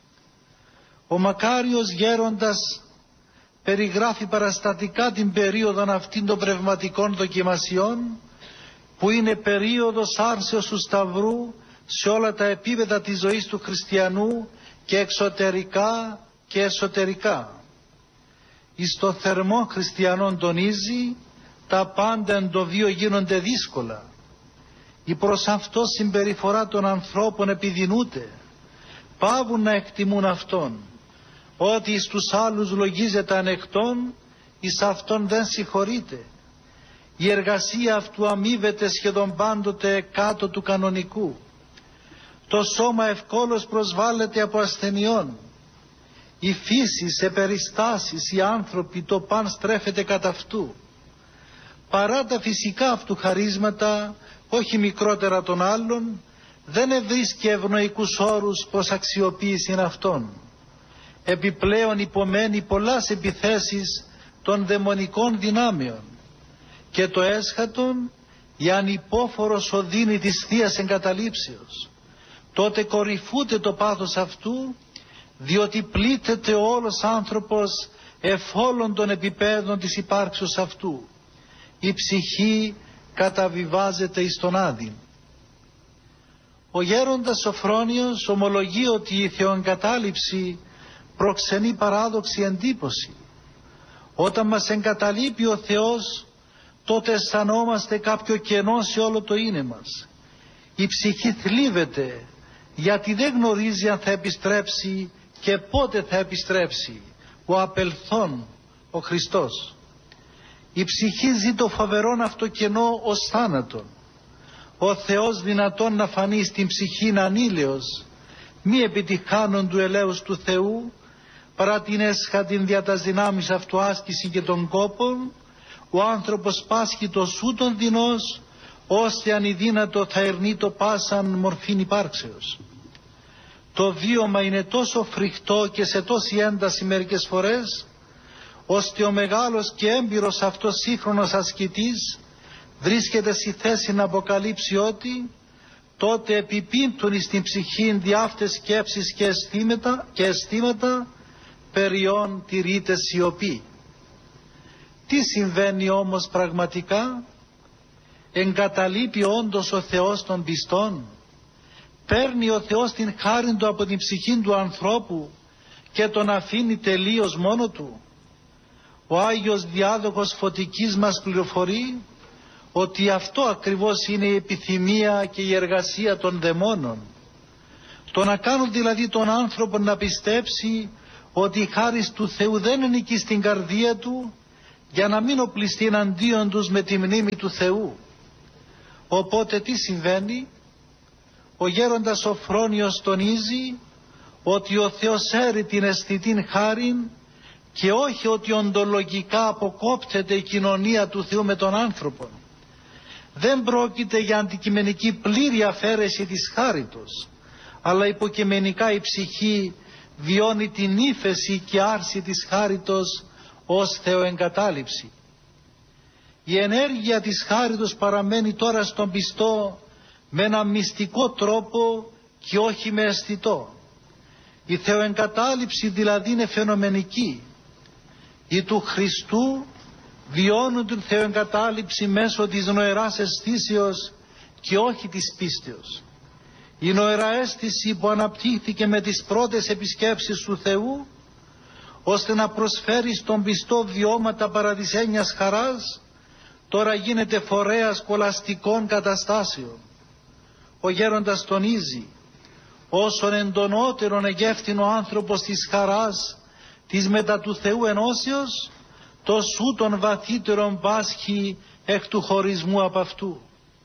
Ο μακάριος γέροντας περιγράφει παραστατικά την περίοδο αυτήν των πνευματικών δοκιμασιών, που είναι περίοδος άρσεως του Σταυρού σε όλα τα επίπεδα της ζωής του χριστιανού και εξωτερικά και εσωτερικά. Εις το θερμό χριστιανών τονίζει, τα πάντα εν το βίο γίνονται δύσκολα. Η προς αυτό συμπεριφορά των ανθρώπων επιδεινούται, πάβουν να εκτιμούν αυτόν. Ότι εις τους άλλους λογίζεται ανεκτόν, εις αυτόν δεν συγχωρείται. Η εργασία αυτού αμείβεται σχεδόν πάντοτε κάτω του κανονικού. Το σώμα ευκόλως προσβάλλεται από ασθενειών. Η φύση σε περιστάσεις, οι άνθρωποι, το παν στρέφεται κατά αυτού. Παρά τα φυσικά αυτού χαρίσματα, όχι μικρότερα των άλλων, δεν ευρίσκει ευνοϊκούς όρους προς αξιοποίηση αυτών. Επιπλέον υπομένει πολλάς επιθέσεις των δαιμονικών δυνάμεων και το έσχατον, η ανυπόφορος οδύνη της Θείας εγκαταλείψεως. Τότε κορυφούται το πάθος αυτού, διότι πλήττεται ο όλος άνθρωπος εφόλων των επιπέδων της υπάρξεως αυτού. Η ψυχή καταβιβάζεται εις τον Άδη. Ο γέροντας Σοφρόνιος ομολογεί ότι η θεοεγκατάλειψη προξενεί παράδοξη εντύπωση. Όταν μας εγκαταλείπει ο Θεός, τότε αισθανόμαστε κάποιο κενό σε όλο το είναι μας. Η ψυχή θλίβεται, γιατί δεν γνωρίζει αν θα επιστρέψει και πότε θα επιστρέψει ο απελθόν, ο Χριστός. Η ψυχή ζει το φοβερόν αυτό κενό ως θάνατον. Ο Θεός δυνατόν να φανεί στην ψυχήν ανήλαιος, μη επιτυχάνον του ελέους του Θεού, παρά την έσχατην δια τας δυνάμεις αυτού άσκηση και των κόπων, ο άνθρωπος πάσχει το σούτον δεινός, ώστε αν ειδύνατο θα ερνεί το πάσαν μορφήν υπάρξεως. Το βίωμα είναι τόσο φρικτό και σε τόση ένταση μερικές φορές, ώστε ο μεγάλος και έμπειρος αυτός σύγχρονος ασκητής βρίσκεται στη θέση να αποκαλύψει ότι τότε επιπίμπτουν στην ψυχή διάφτες σκέψεις και αισθήματα, και αισθήματα περιών τηρείται σιωπή. Τι συμβαίνει όμως πραγματικά? Εγκαταλείπει όντως ο Θεός των πιστών? Παίρνει ο Θεός την χάριν του από την ψυχή του ανθρώπου και τον αφήνει τελείως μόνο του? Ο Άγιος Διάδοχος Φωτικής μας πληροφορεί ότι αυτό ακριβώς είναι η επιθυμία και η εργασία των δαιμόνων. Το να κάνουν δηλαδή τον άνθρωπο να πιστέψει ότι η χάρις του Θεού δεν ανήκει στην καρδία του, για να μην οπλιστεί εναντίον τους με τη μνήμη του Θεού. Οπότε τι συμβαίνει? Ο γέροντας Σοφρόνιος τονίζει ότι ο Θεός έρει την αισθητήν χάριν και όχι ότι οντολογικά αποκόπτεται η κοινωνία του Θεού με τον άνθρωπο. Δεν πρόκειται για αντικειμενική πλήρη αφαίρεση της χάριτος, αλλά υποκειμενικά η ψυχή βιώνει την ύφεση και άρση της χάριτος ως θεοεγκατάλειψη. Η ενέργεια της χάριτος παραμένει τώρα στον πιστό με ένα μυστικό τρόπο και όχι με αισθητό. Η θεοεγκατάλειψη δηλαδή είναι φαινομενική. Οι του Χριστού βιώνουν την θεοεγκατάλειψη μέσω της νοεράς αισθήσεως και όχι της πίστεως. Η νοερά αίσθηση που αναπτύχθηκε με τις πρώτες επισκέψεις του Θεού, ώστε να προσφέρει στον πιστό βιώματα παραδεισένιας χαράς, τώρα γίνεται φορέας κολαστικών καταστάσεων. Ο γέροντας τονίζει, όσον εντονότερον εγεύθυνε ο άνθρωπος της χαράς της μετά του Θεού ενώσεως, τοσού τον βαθύτερον πάσχει εκ του χωρισμού από αυτού.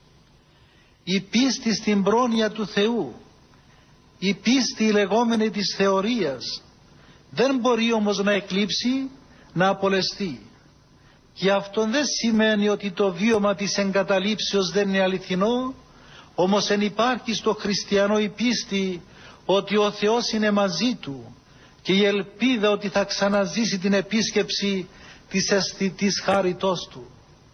Η πίστη στην πρόνοια του Θεού, η πίστη η λεγόμενη της θεωρίας, δεν μπορεί όμως να εκλείψει, να απολεστεί. Και αυτό δεν σημαίνει ότι το βίωμα της εγκαταλείψεως δεν είναι αληθινό, όμως εν υπάρχει στο χριστιανό η πίστη ότι ο Θεός είναι μαζί του και η ελπίδα ότι θα ξαναζήσει την επίσκεψη της αισθητής χάριτός του.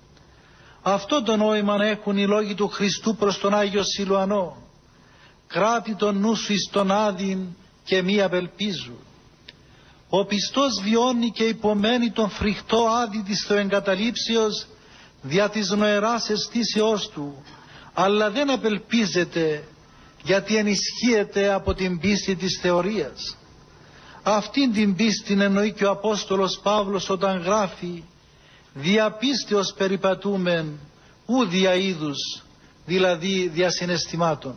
Αυτό το νόημα έχουν οι λόγοι του Χριστού προς τον Άγιο Σιλουανό. Κράτη τον νου σου εις τον άδειν και μη απελπίζου. Ο πιστός βιώνει και υπομένει τον φρικτό άδει της θεοεγκαταλείψεως δια της νοεράς αισθήσεώς του, αλλά δεν απελπίζεται γιατί ενισχύεται από την πίστη της θεωρίας. Αυτήν την πίστη εννοεί και ο Απόστολος Παύλος όταν γράφει «Δια πίστεως περιπατούμεν, ου δια είδους», δηλαδή δια συναισθημάτων.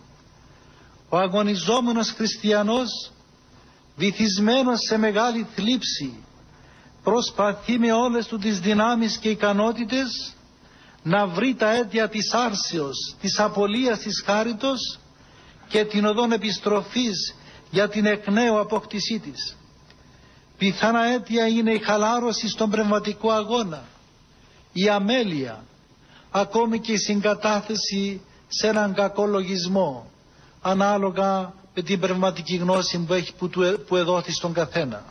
Ο αγωνιζόμενος χριστιανός, βυθισμένος σε μεγάλη θλίψη, προσπαθεί με όλες του τις δυνάμεις και ικανότητες να βρει τα αίτια της άρσεως, της απολίας της χάριτος και την οδόν επιστροφής για την εκ νέου απόκτησή της. Πιθανά αίτια είναι η χαλάρωση στον πνευματικό αγώνα, η αμέλεια, ακόμη και η συγκατάθεση σε έναν κακό λογισμό, ανάλογα με την πνευματική γνώση που, έχει, που, του, που εδόθη στον καθένα.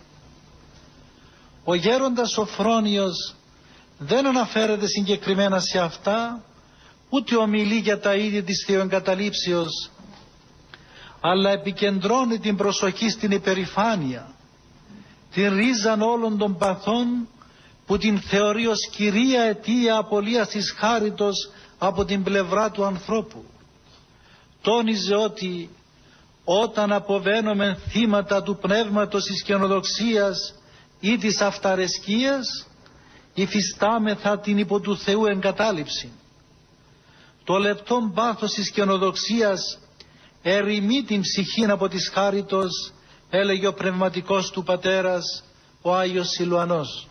Ο γέροντας Σοφρόνιος δεν αναφέρεται συγκεκριμένα σε αυτά, ούτε ομιλεί για τα είδη της θεοεγκαταλείψεως, αλλά επικεντρώνει την προσοχή στην υπερηφάνεια, την ρίζαν όλων των παθών που την θεωρεί ως κυρία αιτία απολίας της χάριτος από την πλευρά του ανθρώπου. Τόνιζε ότι όταν αποβαίνομεν θύματα του πνεύματος της καινοδοξίας ή της αυταρεσκίας, υφιστάμεθα την υπό του Θεού εγκατάλειψη. Το λεπτόν πάθος της καινοδοξίας ερημεί την ψυχή από της χάριτος, έλεγε ο πνευματικός του πατέρας, ο Άγιος Σιλουανός.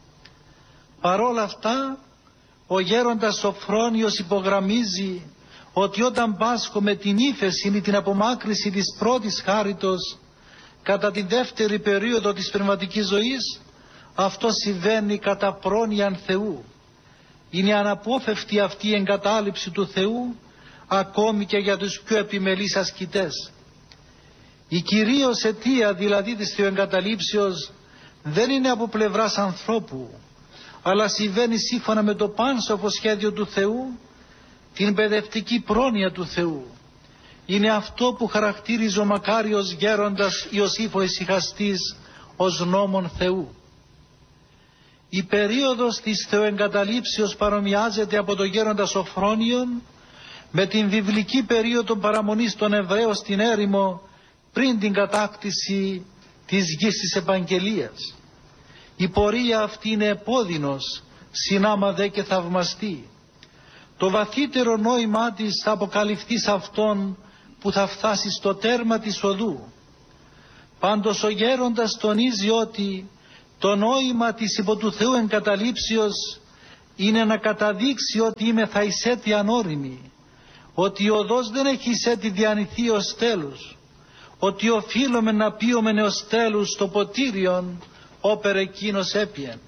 Παρόλα αυτά, ο γέροντας Σοφρόνιος υπογραμμίζει ότι όταν πάσχουμε την ύφεση ή την απομάκρυση της πρώτης χάριτος κατά τη δεύτερη περίοδο της πνευματικής ζωής, αυτό συμβαίνει κατά πρόνοιαν Θεού. είναι αναπόφευκτη αυτή η εγκατάλειψη του Θεού ακόμη και για τους πιο επιμελείς ασκητές. Η κυρίως αιτία δηλαδή της θεοεγκαταλείψεως δεν είναι από πλευράς ανθρώπου, αλλά συμβαίνει σύμφωνα με το πάνσοφο σχέδιο του Θεού, την παιδευτική πρόνοια του Θεού. Είναι αυτό που χαρακτήριζε ο μακάριος γέροντας Ιωσήφ ο Ησυχαστής ως νόμον Θεού. Η περίοδος της θεοεγκαταλείψεως παρομοιάζεται από το γέροντα Σοφρόνιον με την βιβλική περίοδο παραμονής των Εβραίων στην έρημο πριν την κατάκτηση της γης της Επαγγελίας. Η πορεία αυτή είναι επώδυνος, συνάμα δε και θαυμαστή. Το βαθύτερο νόημά της θα αποκαλυφθεί σε αυτόν που θα φτάσει στο τέρμα της οδού. Πάντως ο γέροντας τονίζει ότι το νόημα της υπό του Θεού εγκαταλείψεως είναι να καταδείξει ότι είμαι θα εισέτη ανώριμη, ότι η οδός δεν έχει εισέτη διανυθεί ως τέλους, ότι οφείλουμε να πείομεν ως τέλους το ποτήριον όπερ εκείνος έπιεν.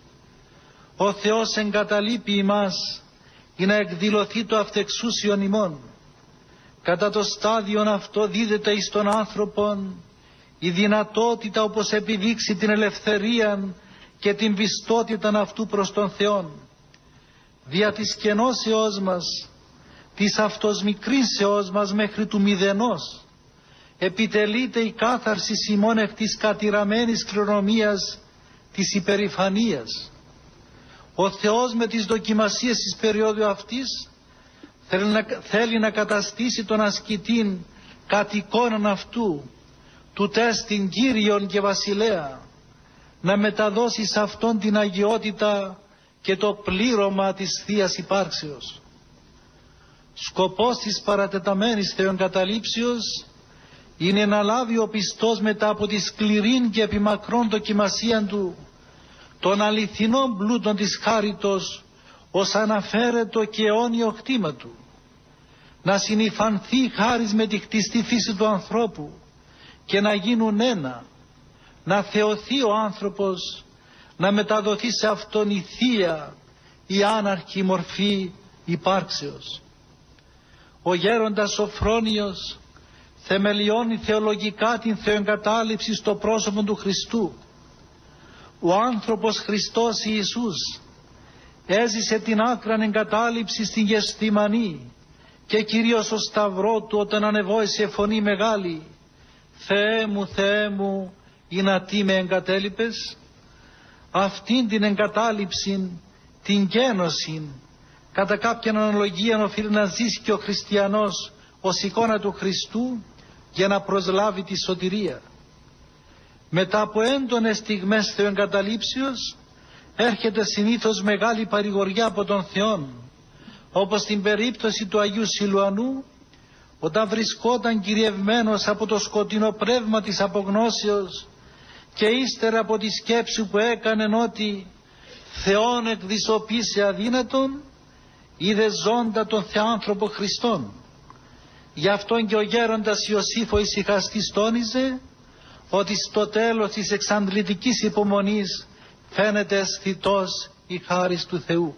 Ο Θεός εγκαταλείπει ημάς για να εκδηλωθεί το αυτεξούσιον ημών. Κατά το στάδιον αυτό δίδεται εις τον άνθρωπον η δυνατότητα όπως επιδείξει την ελευθερία και την πιστότητα αυτού προς τον Θεόν. Δια της κενώσεώς μας, της αυτοσμικρήσεώς μας μέχρι του μηδενός, επιτελείται η κάθαρση ημών εκ της κατηραμένης κληρονομίας της υπερηφανίας. Ο Θεός με τις δοκιμασίες της περίοδου αυτής θέλει να, θέλει να καταστήσει τον ασκητήν κατ' εικόναν αυτού, του τέστην Κύριον και Βασιλέα, να μεταδώσει σε αυτόν την αγιότητα και το πλήρωμα της Θείας Υπάρξεως. Σκοπός της παρατεταμένης θεοεγκαταλείψεως είναι να λάβει ο πιστός μετά από τη σκληρήν και επιμακρόν δοκιμασία του των αληθινών πλούτων της χάριτος ως αναφέρετο και αιώνιο κτήμα του, να συνυφανθεί χάρις με τη χτιστή φύση του ανθρώπου και να γίνουν ένα, να θεωθεί ο άνθρωπος, να μεταδοθεί σε αυτόν η θεία, η άναρχη μορφή υπάρξεως. Ο γέροντας Σοφρόνιος θεμελιώνει θεολογικά την θεοεγκατάλειψη στο πρόσωπο του Χριστού. Ο άνθρωπος Χριστός Ιησούς έζησε την άκραν εγκατάλειψη στην Γεσθημανή και κυρίως στο Σταυρό του όταν ανεβόησε φωνή μεγάλη, «Θεέ μου, Θεέ μου, ηνατί με εγκατέλειπες». Αυτήν την εγκατάλειψη, την γένωση, κατά κάποια αναλογία οφείλει να ζήσει και ο χριστιανός ως εικόνα του Χριστού για να προσλάβει τη σωτηρία. Μετά από έντονες στιγμές θεοεγκαταλείψεως έρχεται συνήθως μεγάλη παρηγοριά από τον Θεόν, όπως στην περίπτωση του Αγίου Σιλουανού, όταν βρισκόταν κυριευμένος από το σκοτεινό πνεύμα της απογνώσεως και ύστερα από τη σκέψη που έκανε ότι Θεόν εκδισωπήσε αδύνατον, είδε ζώντα τον Θεάνθρωπο Χριστόν. Γι' αυτόν και ο γέροντας Ιωσήφ ο Ησυχαστής τόνιζε ότι στο τέλος της εξαντλητικής υπομονής φαίνεται αισθητός η χάρις του Θεού.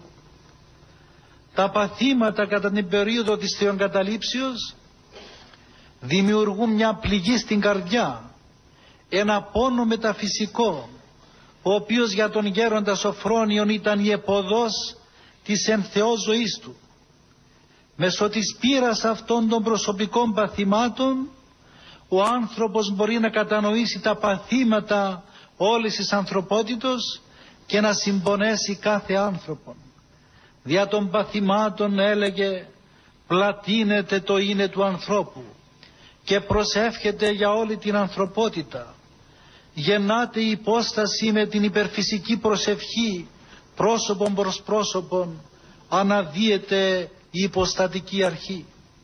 Τα παθήματα κατά την περίοδο της θεοεγκαταλείψεως δημιουργούν μια πληγή στην καρδιά, ένα πόνο μεταφυσικό, ο οποίος για τον γέροντα Σοφρόνιον ήταν η επωδός της εν Θεό ζωής του. Μέσω της πείρας αυτών των προσωπικών παθημάτων ο άνθρωπος μπορεί να κατανοήσει τα παθήματα όλης της ανθρωπότητος και να συμπονέσει κάθε άνθρωπον. Δια των παθημάτων, έλεγε, πλατείνεται το είναι του ανθρώπου και προσεύχεται για όλη την ανθρωπότητα. Γεννάται η υπόσταση με την υπερφυσική προσευχή πρόσωπον προς πρόσωπον, αναδύεται η υποστατική αρχή.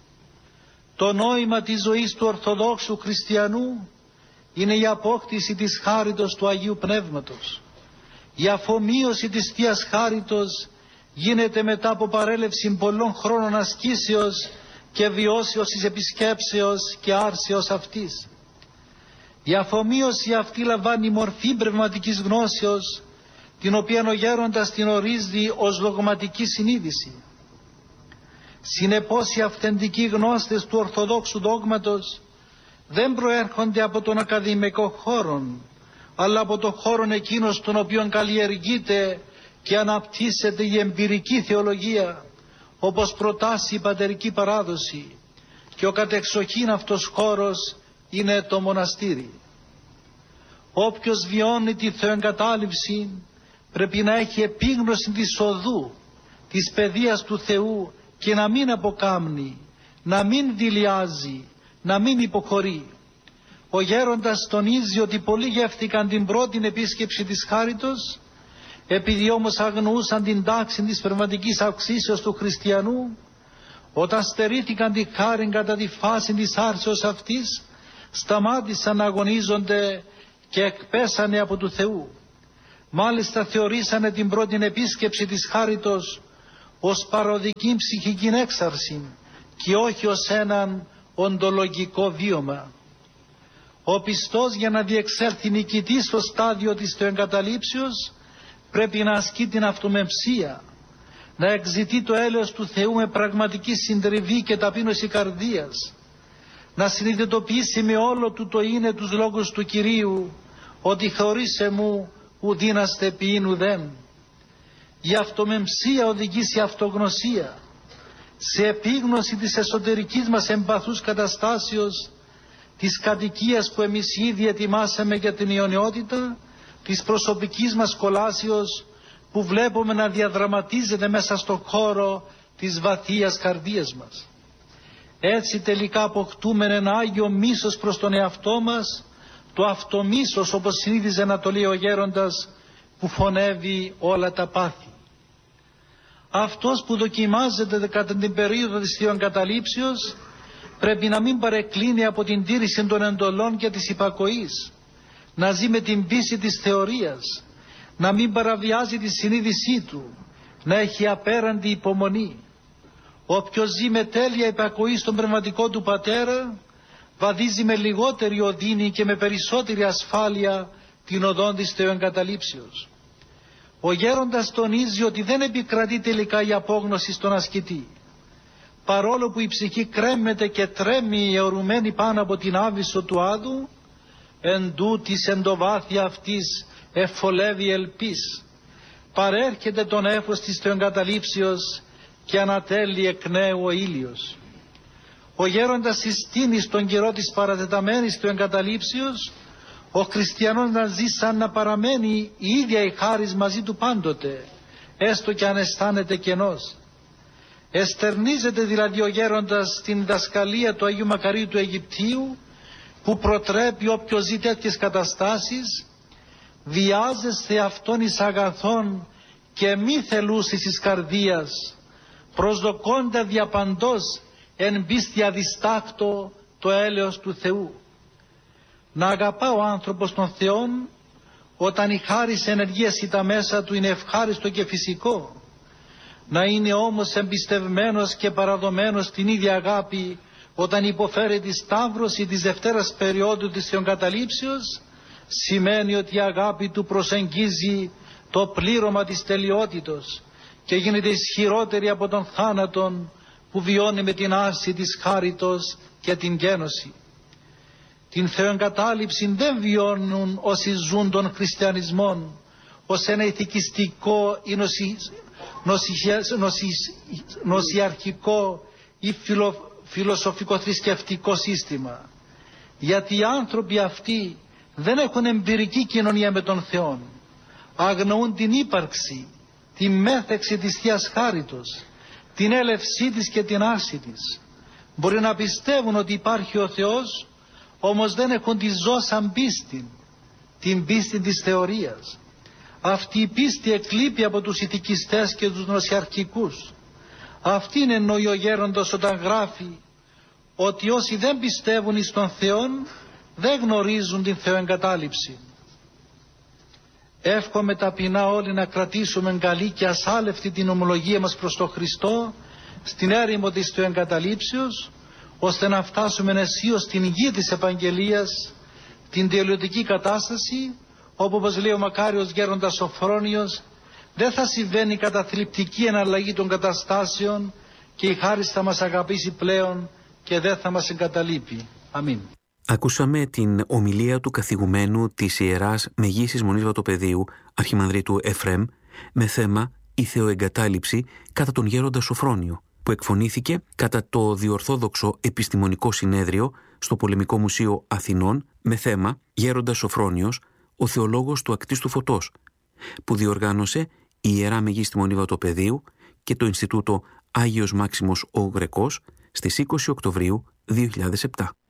Το νόημα της ζωής του Ορθοδόξου Χριστιανού είναι η απόκτηση της χάριτος του Αγίου Πνεύματος. Η αφομοίωση της Θείας Χάριτος γίνεται μετά από παρέλευση πολλών χρόνων ασκήσεως και βιώσεως της επισκέψεως και άρσεως αυτής. Η αφομοίωση αυτή λαμβάνει μορφή πνευματικής γνώσεως, την οποία ο γέροντας την ορίζει ως δογματική συνείδηση. Συνεπώς οι αυθεντικοί γνώστες του Ορθοδόξου δόγματος δεν προέρχονται από τον ακαδημαϊκό χώρο, αλλά από το χώρο εκείνο στον οποίο καλλιεργείται και αναπτύσσεται η εμπειρική θεολογία, όπως προτάσει η πατερική παράδοση, και ο κατεξοχήν αυτός χώρος είναι το μοναστήρι. Όποιος βιώνει τη θεοεγκατάλειψη πρέπει να έχει επίγνωση της οδού, της παιδείας του Θεού, και να μην αποκάμνει, να μην δειλιάζει, να μην υποχωρεί. Ο γέροντας τονίζει ότι πολλοί γεύτηκαν την πρώτη επίσκεψη της χάριτος, επειδή όμως αγνοούσαν την τάξη της πνευματικής αυξήσεως του χριστιανού, όταν στερήθηκαν τη χάρη κατά τη φάση της άρσεως αυτής, σταμάτησαν να αγωνίζονται και εκπέσανε από του Θεού. Μάλιστα θεωρήσανε την πρώτη επίσκεψη της χάριτος ως παροδική ψυχική έξαρση και όχι ως έναν οντολογικό βίωμα. Ο πιστός, για να διεξέλθει νικητής στο στάδιο της θεοεγκαταλείψεως, πρέπει να ασκεί την αυτομεμψία, να εξητεί το έλεος του Θεού με πραγματική συντριβή και ταπείνωση καρδίας, να συνειδητοποιήσει με όλο του το είναι τους λόγους του Κυρίου, ότι χωρίς εμού ουδίναστε ποιήν ουδέν. Η αυτομεμψία οδηγεί σε αυτογνωσία, σε επίγνωση της εσωτερικής μας εμπαθούς καταστάσεως, της κατοικίας που εμείς ήδη ετοιμάσαμε για την αιωνιότητα, της προσωπικής μας κολάσεως που βλέπουμε να διαδραματίζεται μέσα στο χώρο της βαθείας καρδίας μας. Έτσι τελικά αποκτούμε ένα άγιο μίσος προς τον εαυτό μας, το αυτομίσος, όπως συνήθιζε να το λέει ο γέροντας, που φωνεύει όλα τα πάθη. Αυτός που δοκιμάζεται κατά την περίοδο της θεοεγκαταλείψεως πρέπει να μην παρεκκλίνει από την τήρηση των εντολών και της υπακοής, να ζει με την πίστη της θεωρίας, να μην παραβιάζει τη συνείδησή του, να έχει απέραντη υπομονή. Όποιος ζει με τέλεια υπακοή στον πνευματικό του πατέρα, βαδίζει με λιγότερη οδύνη και με περισσότερη ασφάλεια την οδόν της θεοεγκαταλείψεως. Ο γέροντας τονίζει ότι δεν επικρατεί τελικά η απόγνωση στον ασκητή. Παρόλο που η ψυχή κρέμεται και τρέμει αιωρουμένη πάνω από την άβυσσο του άδου, εν τούτης εν το βάθη αυτής εφολεύει ελπίς. Παρέρχεται τον έφος της θεοεγκαταλείψεως και ανατέλει εκ νέου ο ήλιος. Ο γέροντας συστήνει στον καιρό της παρατεταμένης θεοεγκαταλείψεως ο χριστιανός να ζει σαν να παραμένει η ίδια η χάρις μαζί του πάντοτε, έστω και αν αισθάνεται κενός. Εστερνίζεται δηλαδή ο γέροντας την διδασκαλία του Αγίου Μακαρίου του Αιγυπτίου, που προτρέπει όποιος ζει τέτοιες καταστάσεις, βιάζεσθε αυτόν εις αγαθόν και μη θελούσης εις καρδίας, προσδοκώντα διαπαντός εν πίστη αδιστάκτο το έλεος του Θεού. Να αγαπά ο άνθρωπος τον Θεόν όταν η χάρις ενεργείας τα μέσα του είναι ευχάριστο και φυσικό, να είναι όμως εμπιστευμένος και παραδομένος στην ίδια αγάπη όταν υποφέρει τη σταύρωση της δευτέρας περίοδου της θεοεγκαταλείψεως, σημαίνει ότι η αγάπη του προσεγγίζει το πλήρωμα της τελειότητος και γίνεται ισχυρότερη από τον θάνατον που βιώνει με την άρση της χάριτος και την γένωση. Την θεοεγκατάλειψη δεν βιώνουν όσοι ζουν τον χριστιανισμό ως ένα ηθικιστικό ή νοσι, νοσι, νοσι, νοσιαρχικό ή φιλο, φιλοσοφικό θρησκευτικό σύστημα. Γιατί οι άνθρωποι αυτοί δεν έχουν εμπειρική κοινωνία με τον Θεό. Αγνοούν την ύπαρξη, τη μέθεξη της Θείας Χάριτος, την έλευσή της και την άρση της. Μπορεί να πιστεύουν ότι υπάρχει ο Θεός, όμως δεν έχουν τη ζώσαν πίστη, την πίστη της θεωρίας. Αυτή η πίστη εκλείπει από τους ηθικιστές και τους νοσιαρχικούς. Αυτήν εννοεί ο γέροντας όταν γράφει ότι όσοι δεν πιστεύουν εις τον Θεόν δεν γνωρίζουν την θεοεγκατάλειψη. Εύχομαι ταπεινά όλοι να κρατήσουμε καλή και ασάλευτη την ομολογία μας προς τον Χριστό στην έρημο της θεοεγκαταλείψεως, ώστε να φτάσουμε αισίως στην γη της Επαγγελίας, την τελειωτική κατάσταση, όπου, όπως λέει ο μακάριος γέροντας Σοφρόνιος, δεν θα συμβαίνει καταθλιπτική εναλλαγή των καταστάσεων και η χάρις θα μας αγαπήσει πλέον και δεν θα μας εγκαταλείπει. Αμήν. Ακούσαμε την ομιλία του καθηγουμένου της Ιεράς Μεγίσης Μονής Βατοπεδίου, Αρχιμανδρίτου Εφραίμ, με θέμα «Η Θεοεγκατάλειψη κατά τον γέροντα Σοφρόνιο», που εκφωνήθηκε κατά το Διορθόδοξο Επιστημονικό Συνέδριο στο Πολεμικό Μουσείο Αθηνών με θέμα «Γέροντας Σοφρόνιος, ο θεολόγος του Ακτίστου Φωτός», που διοργάνωσε η Ιερά Μεγίστη Μονή Βατοπεδίου και το Ινστιτούτο Άγιος Μάξιμος ο Γρεκός στις είκοσι Οκτωβρίου δύο χιλιάδες επτά.